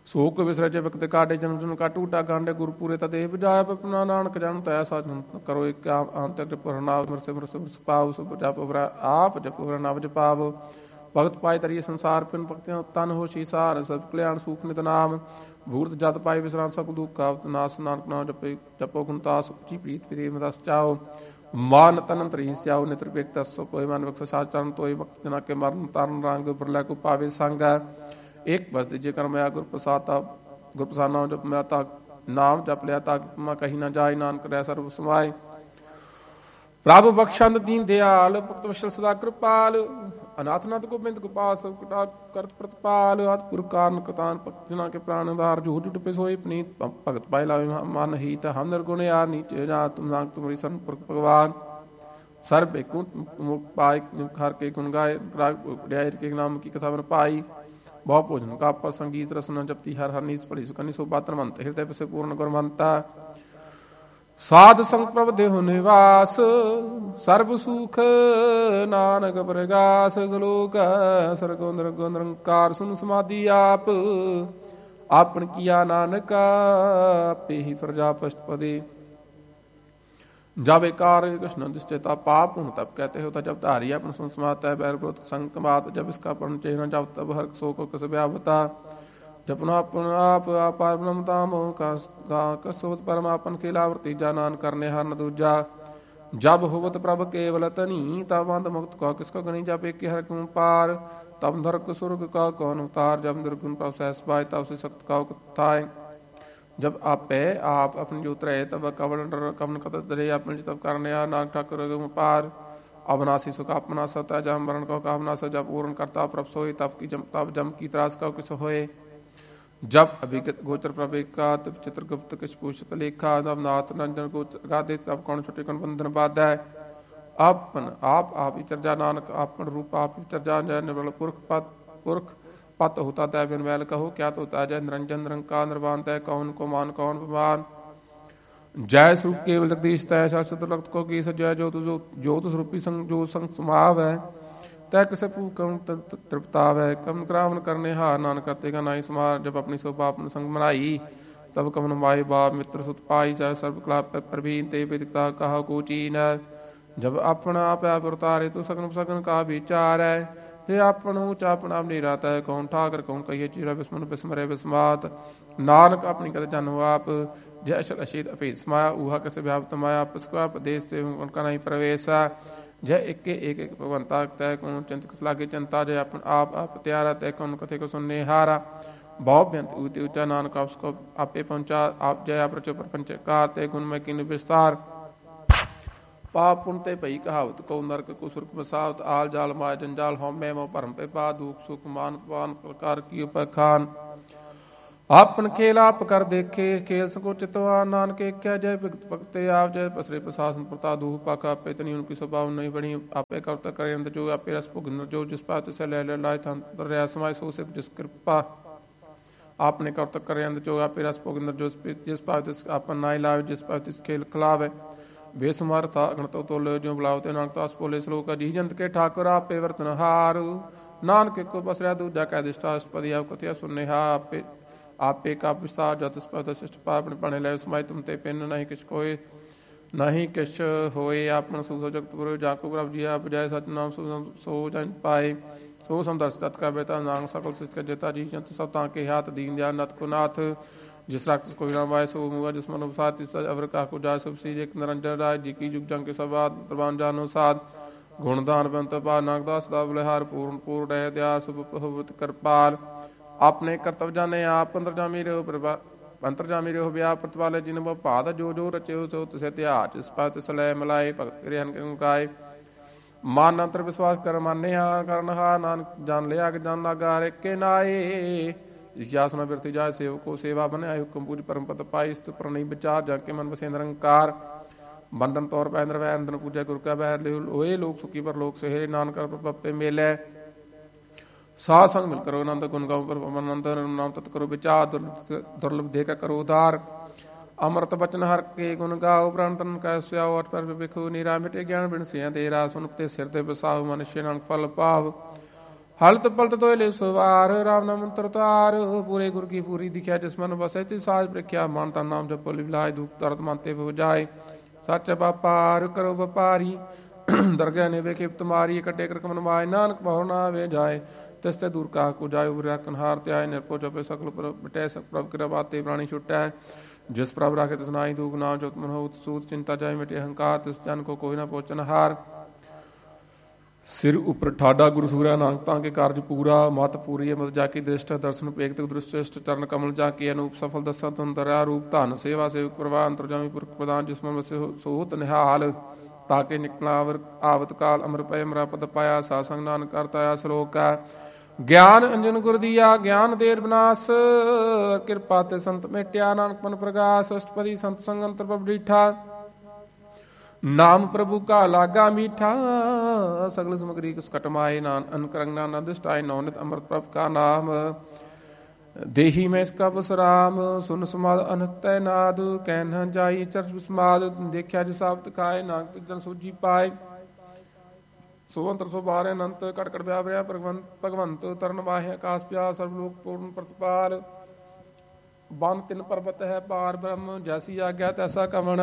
ਸੋਕ ਵਿਸਰਜੇ ਵਕਤ ਕਾਡੇ ਜਨਮ ਜਨ ਕਾ ਟੂਟਾ ਕਾਂਡੇ ਗੁਰਪੂਰੇ ਤਦੇ ਬਜਾਇਆ ਪਪਨਾ ਨਾਨਕ ਜਨ ਤੈ ਸਾਜ ਕਰੋ ਇੱਕ ਅੰਤਕ ਪ੍ਰਣਾਮ ਮਰਸੇ ਮਰਸ ਪਾਵ ਸੁਭ ਜਪ ਬਰਾ ਆਪ ਜਪ ਬਰਾ ਨਵ ਜਪਾਵ ਭਗਤ ਪਾਏ ਤਰੀਏ ਸੰਸਾਰ ਪਿਨ ਭਗਤਿਆਂ ਤਨ ਹੋ ਸ਼ੀਸਾਰ ਸਭ ਕਲਿਆਣ ਸੂਖ ਨਿਤ ਨਾਮ ਭੂਰਤ ਜਤ ਪਾਏ ਵਿਸਰਾਮ ਸਭ ਦੁਖ ਕਾਵਤ ਨਾਸ ਨਾਨਕ ਨਾਮ ਜਪੇ ਜਪੋ ਗੁਣਤਾ ਸੁਚੀ ਪ੍ਰੀਤ ਪ੍ਰੇਮ ਰਸ ਚਾਓ ਮਾਨ ਤਨ ਤਰੀ ਸਿਆਉ ਨਿਤਰ ਵੇਖ ਤਸ ਕੋਈ ਮਨ ਬਖਸ਼ ਸਾਚ ਚਰਨ ਤੋਈ ਵਕਤ ਜਨਾ ਕੇ ਮਰਨ ਤਰਨ ਰੰਗ ਬਰਲੇ ਕੋ ਪਾਵੇ ਸੰਗ ਇੱਕ ਬਸ ਦੀਜੇ ਕਰ ਮੈਂ ਗੁਰ ਪ੍ਰਸਾਦਾ ਗੁਰ ਪ੍ਰਸਾਦ ਨਾਮ ਜਪ ਮੈਂ ਤਾ ਨਾਮ ਜਪ ਲਿਆ ਤਾਂ ਮੈਂ ਕਹੀ ਨਾ ਜਾਏ ਨਾਨਕ ਰਹਿ ਸਰਬ ਸਮਾਏ ਪ੍ਰਭ ਬਖਸ਼ੰਦ ਦੀਨ ਦਿਆਲ ਭਗਤ ਵਸ਼ਲ ਸਦਾ ਕਿਰਪਾਲ ਅਨਾਥ ਨਾਥ ਗੋਬਿੰਦ ਗੋਪਾਲ ਸਭ ਕਟਾ ਕਰਤ ਪ੍ਰਤਪਾਲ ਆਤਪੁਰ ਕਾਰਨ ਕਤਾਨ ਭਗਤ ਜਨਾ ਕੇ ਪ੍ਰਾਣ ਆਧਾਰ ਜੋ ਜੁਟ ਪੇ ਸੋਈ ਪਨੀਤ ਭਗਤ ਪਾਇ ਲਾਵੇ ਮਨ ਹੀ ਤਾਂ ਹਮ ਨਿਰਗੁਣ ਯਾਰ ਨੀਚੇ ਜਾ ਤੁਮ ਨਾਨਕ ਤੁਮਰੀ ਸਰਨ ਪੁਰਖ ਭਗਵਾਨ ਸਰਬ ਏਕੁ ਮੁਖ ਪਾਇ ਹਰ ਕੇ ਗੁਣ ਗਾਏ ਰਾਗ ਉਡਿਆਇ ਕੇ ਨਾਮ ਕੀ ਕਥਾ ਬਨ ਪਾਈ ਬਹੁ ਭੋਜਨ ਕਾ ਪਰ ਸੰਗੀਤ ਰਸਨਾ ਜਪਤੀ ਹਰ ਹਰ ਨੀਸ ਭਲੀ ਸੁਖਨੀ ਸੋ ਬਾਤਰਵੰਤ ਹਿਰਦੇ ਪਸੇ ਪੂਰਨ ਗੁਰਮੰਤਾ ਸਾਧ ਸੰਗ ਪ੍ਰਭ ਦੇਹੁ ਨਿਵਾਸ ਸਰਬ ਸੁਖ ਨਾਨਕ ਪ੍ਰਗਾਸ ਸਲੋਕ ਸਰਗੁਣ ਨਿਰਗੁਣ ਨਿਰੰਕਾਰ ਸੁਨ ਸਮਾਧੀ ਆਪ ਆਪਨ ਕੀਆ ਨਾਨਕ ਆਪੇ ਹੀ ਪ੍ਰਜਾ ਪਸ਼ਟਪਦੇ ਜਾਵੇ ਕਾਰ कृष्ण दिष्टेता पाप हुन तब कहते हो जब धारी अपन सुन समाता है बैर विरोध संग कमात जब इसका पर्ण चेहरा जब तब हर सो को कस व्यावता जपना अपन आप अपार ब्रह्मता मोह का कसोत परमापन खेलावर्ती जानान करने हर न दूजा जब होवत प्रभ केवल तनी तब अंत मुक्त का किसको गणी जब एक हर क्यों पार तब नरक सुर्ग का कौन उतार जब निर्गुण प्रभ सहस पाए तब से सख्त का कथाएं जब आपे आप अपने जोत रहे तब कवन कवन कत दरे अपने तब करने नानक ठाकुर पार अवनाशी सुख अपना सता जब मरण को कामना से जब पूर्ण करता प्रभ सोई तब जम की त्रास का किस होए जब अभिगत गोचर प्रवेक का तब चित्रगुप्त किस पूछत लेखा तब नाथ नंजन गोचर गादे तब कौन छोटे कौन बंधन बाध है अपन आप चर्जा नानक अपन रूप आप चर्जा निर्बल पुरख पत होता तय बिन वैल कहो क्या तो होता जय निरंजन निरंकार निर्वाण तय कौन को मान कौन विमान जय स्वरूप केवल जगदीश तय शाश्वत लक्त को की जय ज्योत स्वरूपी संग जो संग समाव है तय किसे कम तृप्ताव है कम क्रावन करने हार नानक करते का नाई समार जब अपनी शोभा अपने संग मनाई तब कमन माई बाप मित्र सुत पाई चाहे सर्व कला प्रवीण ते विदिकता कहा को चीन है जब अपना आप उतारे तो सगन सगन का विचार है जे आपन ऊंचा अपना नीरा तय कौन ठाकर कौन कहिए चीरा विस्मन विस्मरे विस्मात नानक अपनी कद जन आप जय अशल अशीत अपेत समाया ऊहा कैसे व्याप्त माया पुष्का प्रदेश ते उनका नहीं प्रवेश जय एक भगवंता तय कौन चिंत किस लागे चिंता जय अपन आप त्यारा तय कौन कथे को सुनने हारा भाव बेंत ऊते ऊंचा नानक आपको आपे पहुंचा आप जय प्रचो प्रपंच कार तय गुण में किन विस्तार पाप पुण्य ते भई कहावत को नरक को सुरख बसावत आल जाल माय जंजाल होमे मो भरम पे पा दुख सुख मान पान प्रकार की उपखान आपन खेल आप कर देखे खेल सको चितवा नानक क्या जय भक्त आप जय पसरे प्रशासन प्रता दूह पाक आपे तनी उनकी स्वभाव नहीं बनी आपे करता करे अंत जो आपे रस भुगन जो जिस पात से ले लाए था दरिया समय सो से जिस कृपा आपने करता करे अंत जो आपे रस भुगन जो जिस पात आपन नाई लावे जिस पात खेल खिलावे बेसमर था गणतो तोले जो बुलावते नानक दास बोले श्लोक जी जंत के ठाकुर आपे वर्तन हार नानक को बसरा दूजा कह दिष्टाष्टपदी आप कथिया सुनने हा आपे का विस्तार जत स्पद शिष्ट पाप पढ़े ले समय तुम ते पिन नहीं किस कोई नहीं किस होए आपन सुसो जगत गुरु जाको प्रभ जी आप जय सच नाम सो जन पाए सो समदर्श तत् का बेता नांग सकल सिष्ट जेता जी जंत सब ताके हाथ दीन दयाल नत को नाथ जिस राक्षस को विना वाय सो मुआ जिस मनो साथ अवर का को जाय सब सीज एक निरंजन राय जी की जुग जंग के सवाद प्रवान जानो साध गुणदान बंत पा नागदास दा बलिहार पूर्ण पूर्ण रह दया सुभ भगवत कृपाल आपने कर्तव्य जाने आप अंतर्जामी रहो प्रभा अंतर्जामी रहो व्याप प्रतिपाले जिन वो पाद जो जो रचे हो सो तिसे त्याज इस पात सलय मलाई भक्त करे हन काय मान अंतर विश्वास कर माने हार करन हार नानक जान लिया कि जान लगा रे के नाए जिज्ञासना व्यर्थ जाय सेवक को सेवा बने आयु कम पूज परम पद पाई स्तु प्रणय विचार जाके मन बसे निरंकार बंधन तौर पर इंद्र वह इंद्र पूजा गुरु का बहर ओए लोग सुखी पर लोग सहेरे नानक पप्पे मेले साथ संग मिल करो आनंद गुण गाओ पर आनंद नाम तत् करो विचार दुर्लभ दे का करो उदार अमृत बचन हर के गुण गाओ प्राण तन का स्याओ अट पर बिखु निरा मिटे ज्ञान बिन से तेरा सुनते सिर ते बसाओ मनुष्य नानक फल पाव ਹਲਤ ਪਲਤ ਤੋਏ ਲੈ ਸਵਾਰ ਰਾਮ ਨਾਮ ਮੰਤਰ ਤਾਰ ਪੂਰੇ ਗੁਰ ਕੀ ਪੂਰੀ ਦਿਖਿਆ ਜਿਸ ਮਨ ਵਸੈ ਤੇ ਸਾਜ ਪ੍ਰਖਿਆ ਮਨ ਤਨ ਨਾਮ ਜਪੋ ਲਿਵਲਾਇ ਦੁਖ ਦਰਦ ਮਨ ਤੇ ਬੁਝਾਏ ਸੱਚ ਵਪਾਰ ਕਰੋ ਵਪਾਰੀ ਦਰਗਹਿ ਨੇ ਵੇਖੇ ਤੁਮਾਰੀ ਇਕੱਠੇ ਕਰ ਕਮਨ ਮਾਏ ਨਾਨਕ ਬਹੁ ਨਾ ਵੇ ਜਾਏ ਤਿਸ ਤੇ ਦੂਰ ਕਾ ਕੋ ਜਾਏ ਉਬਰਿਆ ਕਨਹਾਰ ਤੇ ਆਏ ਨਿਰਪੋ ਜਪੇ ਸਕਲ ਬਟੈ ਸਕ ਪ੍ਰਭ ਕਿਰਪਾ ਬਾਤੇ ਪ੍ਰਾਣੀ ਛੁਟੈ ਜਿਸ ਪ੍ਰਭ ਰਾਖੇ ਤਿਸ ਨਾਹੀ ਦੂਖ ਨਾਮ ਜੋਤ ਮਨ ਹੋਤ ਸੂਤ ਚਿੰਤਾ ਜਾਏ ਮਿਟੇ ਹੰਕਾਰ ਤਿਸ ਜਨ ਕੋ ਕੋਈ ਨਾ ਪੋਚਨ ਹਾਰ ਸਿਰ ਉਪਰ ਠਾਡਾ ਗੁਰੂ ਸੂਰਿਆ ਨਾਨਕ ਤਾਂ ਕੇ ਕਾਰਜ ਪੂਰਾ ਮਤ ਪੂਰੀ ਮਤ ਜਾ ਕੇ ਦ੍ਰਿਸ਼ਟ ਦਰਸ਼ਨ ਪੇਖ ਤੇ ਦ੍ਰਿਸ਼ਟ ਚਰਨ ਕਮਲ ਜਾ ਕੇ ਅਨੂਪ ਸਫਲ ਦਸਾਂ ਤੁੰਦਰਿਆ ਰੂਪ ਧਨ ਸੇਵਾ ਸੇਵਕ ਪ੍ਰਵਾਹ ਅੰਤਰਜਾਮੀ ਪੁਰਖ ਪ੍ਰਦਾਨ ਜਿਸ ਮਨ ਵਸੇ ਸੋਹਤ ਨਿਹਾਲ ਤਾਕੇ ਨਿਕਲਾ ਆਵਤ ਕਾਲ ਅਮਰ ਪੈ ਅਮਰਾ ਪਦ ਪਾਇਆ ਸਾ ਸੰਗ ਨਾਨਕ ਕਰਤਾਇਆ ਸ਼ਲੋਕ ਹੈ ਗਿਆਨ ਅੰਜਨ ਗੁਰ ਦੀਆ ਗਿਆਨ ਦੇਰ ਵਿਨਾਸ਼ ਕਿਰਪਾ ਤੇ ਸੰਤ ਮੇਟਿਆ ਨਾਨਕ ਮਨ ਪ੍ਰਗਾਸ ਅਸ਼ਟਪਦੀ ਸੰਤ ਸੰਗ ਅੰਤਰ ਪ੍ਰਭ ਡੀਠਾ ਨਾਮ ਪ੍ਰਭੂ ਕਾ ਲਾਗਾ ਮੀਠਾ ਸਗਲ ਸਮਗਰੀ ਕੁਸ ਕਟਮਾਏ ਨਾਨ ਅਨਕਰੰਗ ਨਾਨਦ ਸਟਾਇ ਨੌਨਿਤ ਅੰਮ੍ਰਿਤ ਪ੍ਰਭ ਕਾ ਨਾਮ ਦੇਹੀ ਮੈਂ ਇਸਕਾ ਬਸਰਾਮ ਸੁਨ ਸਮਾਦ ਅਨਤੈ ਨਾਦ ਕਹਿ ਨ ਜਾਈ ਚਰਚ ਸਮਾਦ ਦੇਖਿਆ ਜਿ ਸਾਬਤ ਖਾਏ ਨਾਨਕ ਪਿਜਨ ਸੋਜੀ ਪਾਏ ਸੋ ਅੰਤਰ ਸੋ ਬਾਰ ਅਨੰਤ ਕਟਕਟ ਵਿਆਵਰਿਆ ਭਗਵੰਤ ਤਰਨ ਵਾਹਿ ਆਕਾਸ ਪਿਆ ਸਰਬ ਲੋਕ ਪੂਰਨ ਪ੍ਰਤਪਾਲ ਬਨ ਤਿਨ ਪਰਬਤ ਹੈ ਪਾਰ ਬ੍ਰਹਮ ਜੈਸੀ ਆਗਿਆ ਤੈਸਾ ਕਵਣ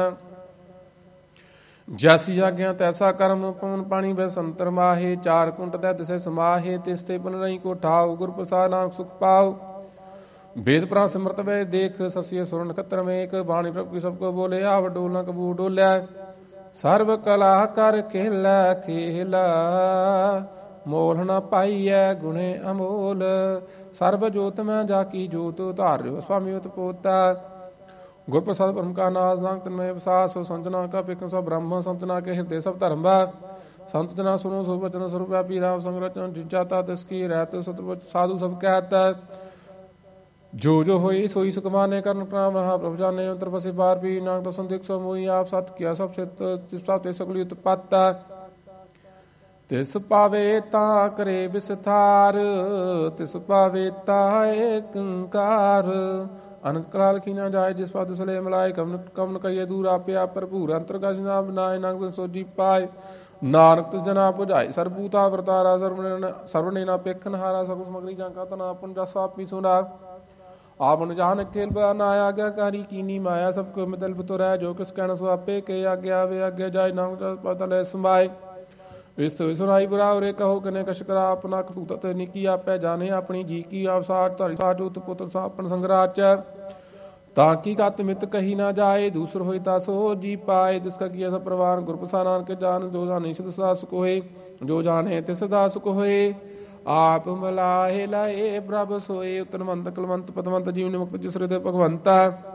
ਜੈਸੀ ਆਗਿਆ ਤੈਸਾ ਕਰਮ ਪਵਨ ਪਾਣੀ ਬੈ ਸੰਤਰ ਮਾਹੇ ਚਾਰ ਕੁੰਟ ਦੈ ਤਿਸੇ ਸਮਾਹੇ ਤਿਸ ਤੇ ਬਨ ਰਹੀ ਕੋ ਠਾਉ ਗੁਰ ਪ੍ਰਸਾਦ ਨਾਨਕ ਸੁਖ ਪਾਉ ਵੇਦ ਪ੍ਰਾਂ ਸਿਮਰਤ ਵੇ ਦੇਖ ਸਸੀਏ ਸੁਰ ਨਖਤਰ ਮੇਕ ਬਾਣੀ ਪ੍ਰਭ ਕੀ ਸਭ ਕੋ ਬੋਲੇ ਆਵ ਡੋਲਨਾ ਕਬੂ ਡੋਲਿਆ ਸਰਬ ਕਲਾ ਕਰ ਖੇਲਾ ਖੇਲਾ ਮੋਲ ਨ ਪਾਈਐ ਗੁਣੇ ਅਮੋਲ ਸਰਬ ਜੋਤ ਮੈਂ ਜਾ ਕੀ ਜੋਤ ਧਾਰਿਓ ਸੁਆਮੀ ਉਤ ਪੋਤਾ ਗੁਰ ਪ੍ਰਸਾਦ ਪਰਮ ਕਾ ਨਾਮ ਨਾਨਕ ਤਨ ਮੈਂ ਵਿਸਾਸ ਸੰਤਨਾ ਕਾ ਪਿਕਨ ਸਭ ਬ੍ਰਹਮ ਸੰਤਨਾ ਕੇ ਹਿਰਦੇ ਸਭ ਧਰਮ ਬਾ ਸੰਤ ਜਨਾ ਸੁਨੋ ਸੋ ਬਚਨ ਸਰੂਪ ਵਿਆਪੀ ਰਾਮ ਸੰਗ ਰਚਨ ਜਿਜਾਤਾ ਤਿਸ ਕੀ ਰਹਿਤ ਸਤਿ ਸਾਧੂ ਸਭ ਕਹਿਤ ਜੋ ਜੋ ਹੋਈ ਸੋਈ ਸੁਖਮਾਨੇ ਕਰਨ ਪ੍ਰਾਮ ਰਹਾ ਪ੍ਰਭੂ ਜਾਣੇ ਅੰਤਰ ਬਸੇ ਬਾਰ ਵੀ ਨਾਨਕ ਦਸਨ ਦੇਖ ਸੋ ਮੋਈ ਆਪ ਸਤ ਕੀਆ ਸਭ ਸਿਤ ਜਿਸ ਪ੍ਰਭ ਤੇ ਸਗਲੀ ਉਤਪਤ ਤਿਸ ਪਾਵੇ ਤਾ ਕਰੇ ਵਿਸਥਾਰ ਤਿਸ ਪਾਵੇ ਤਾ ਏਕੰਕਾਰ ਅਨੰਤ ਕਾਲ ਕੀ ਨਾ ਜਾਏ ਜਿਸ ਪਦ ਸਲੇ ਮਲਾਏ ਕਮਨ ਕਈਏ ਦੂਰ ਆਪਿਆ ਭਰਪੂਰ ਅੰਤਰਗਤ ਨਾ ਬਨਾਏ ਨਾਨਕ ਸੋਜੀ ਪਾਏ ਨਾਨਕ ਤਿਸ ਜਨਾ ਪੁਜਾਏ ਸਰਬੂਤਾ ਵਰਤਾਰਾ ਸਰਵਨੇ ਨਾ ਪੇਖਨ ਹਾਰਾ ਸਭ ਸਮਗਰੀ ਜਾਂ ਕਾ ਤਨਾ ਆਪਨ ਜਸ ਆਪੀ ਸੁਨਾ ਆਪਨ ਜਾਨ ਖੇਲ ਬਨਾ ਆਗਿਆਕਾਰੀ ਕੀਨੀ ਮਾਇਆ ਸਭ ਕੋ ਮਿਦਲ ਬਤੁਰੈ ਜੋ ਕਿਸ ਕਹਿਣ ਸੋ ਆਪੇ ਕੇ ਆਗਿਆ ਵੇ ਆਗਿਆ ਜਾਏ ਨਾਨਕ ਪਤਾ ਲੈ ਸਮਾਏ ਇਸ ਤੋਂ ਸੁਨਾਈ ਬਰਾਵਰੇ ਕਹੋ ਕਨੇ ਕਸ਼ ਕਰਾ ਆਪਣਾ ਕਟੂਤ ਤੇ ਨਿੱਕੀ ਆਪੇ ਜਾਣੇ ਆਪਣੀ ਜੀ ਕੀ ਆਪ ਸਾਠ ਧਾਰੀ ਸਾਜੂਤ ਪੁੱਤਰ ਸਾਪਨ ਸੰਗਰਾਚ ਤਾਂ ਕੀ ਕਤ ਮਿਤ ਕਹੀ ਨਾ ਜਾਏ ਦੂਸਰ ਹੋਈ ਤਾ ਸੋ ਜੀ ਪਾਏ ਜਿਸ ਕਾ ਕੀਆ ਸਭ ਪਰਵਾਨ ਗੁਰ ਪ੍ਰਸਾਦ ਨਾਨਕ ਜਾਨ ਜੋ ਜਾਣੇ ਸਿਧ ਸਦਾ ਸੁਖ ਹੋਏ ਜੋ ਜਾਣੇ ਤੇ ਸਦਾ ਸੁਖ ਹੋਏ ਆਪ ਮਲਾਹੇ ਲਾਏ ਪ੍ਰਭ ਸੋਏ ਉਤਨਵੰਤ ਕਲਵੰਤ ਪਦਵੰਤ ਜੀਵਨ ਮੁਕਤ ਜਿਸ ਹਿਰਦੇ ਭਗਵੰਤਾ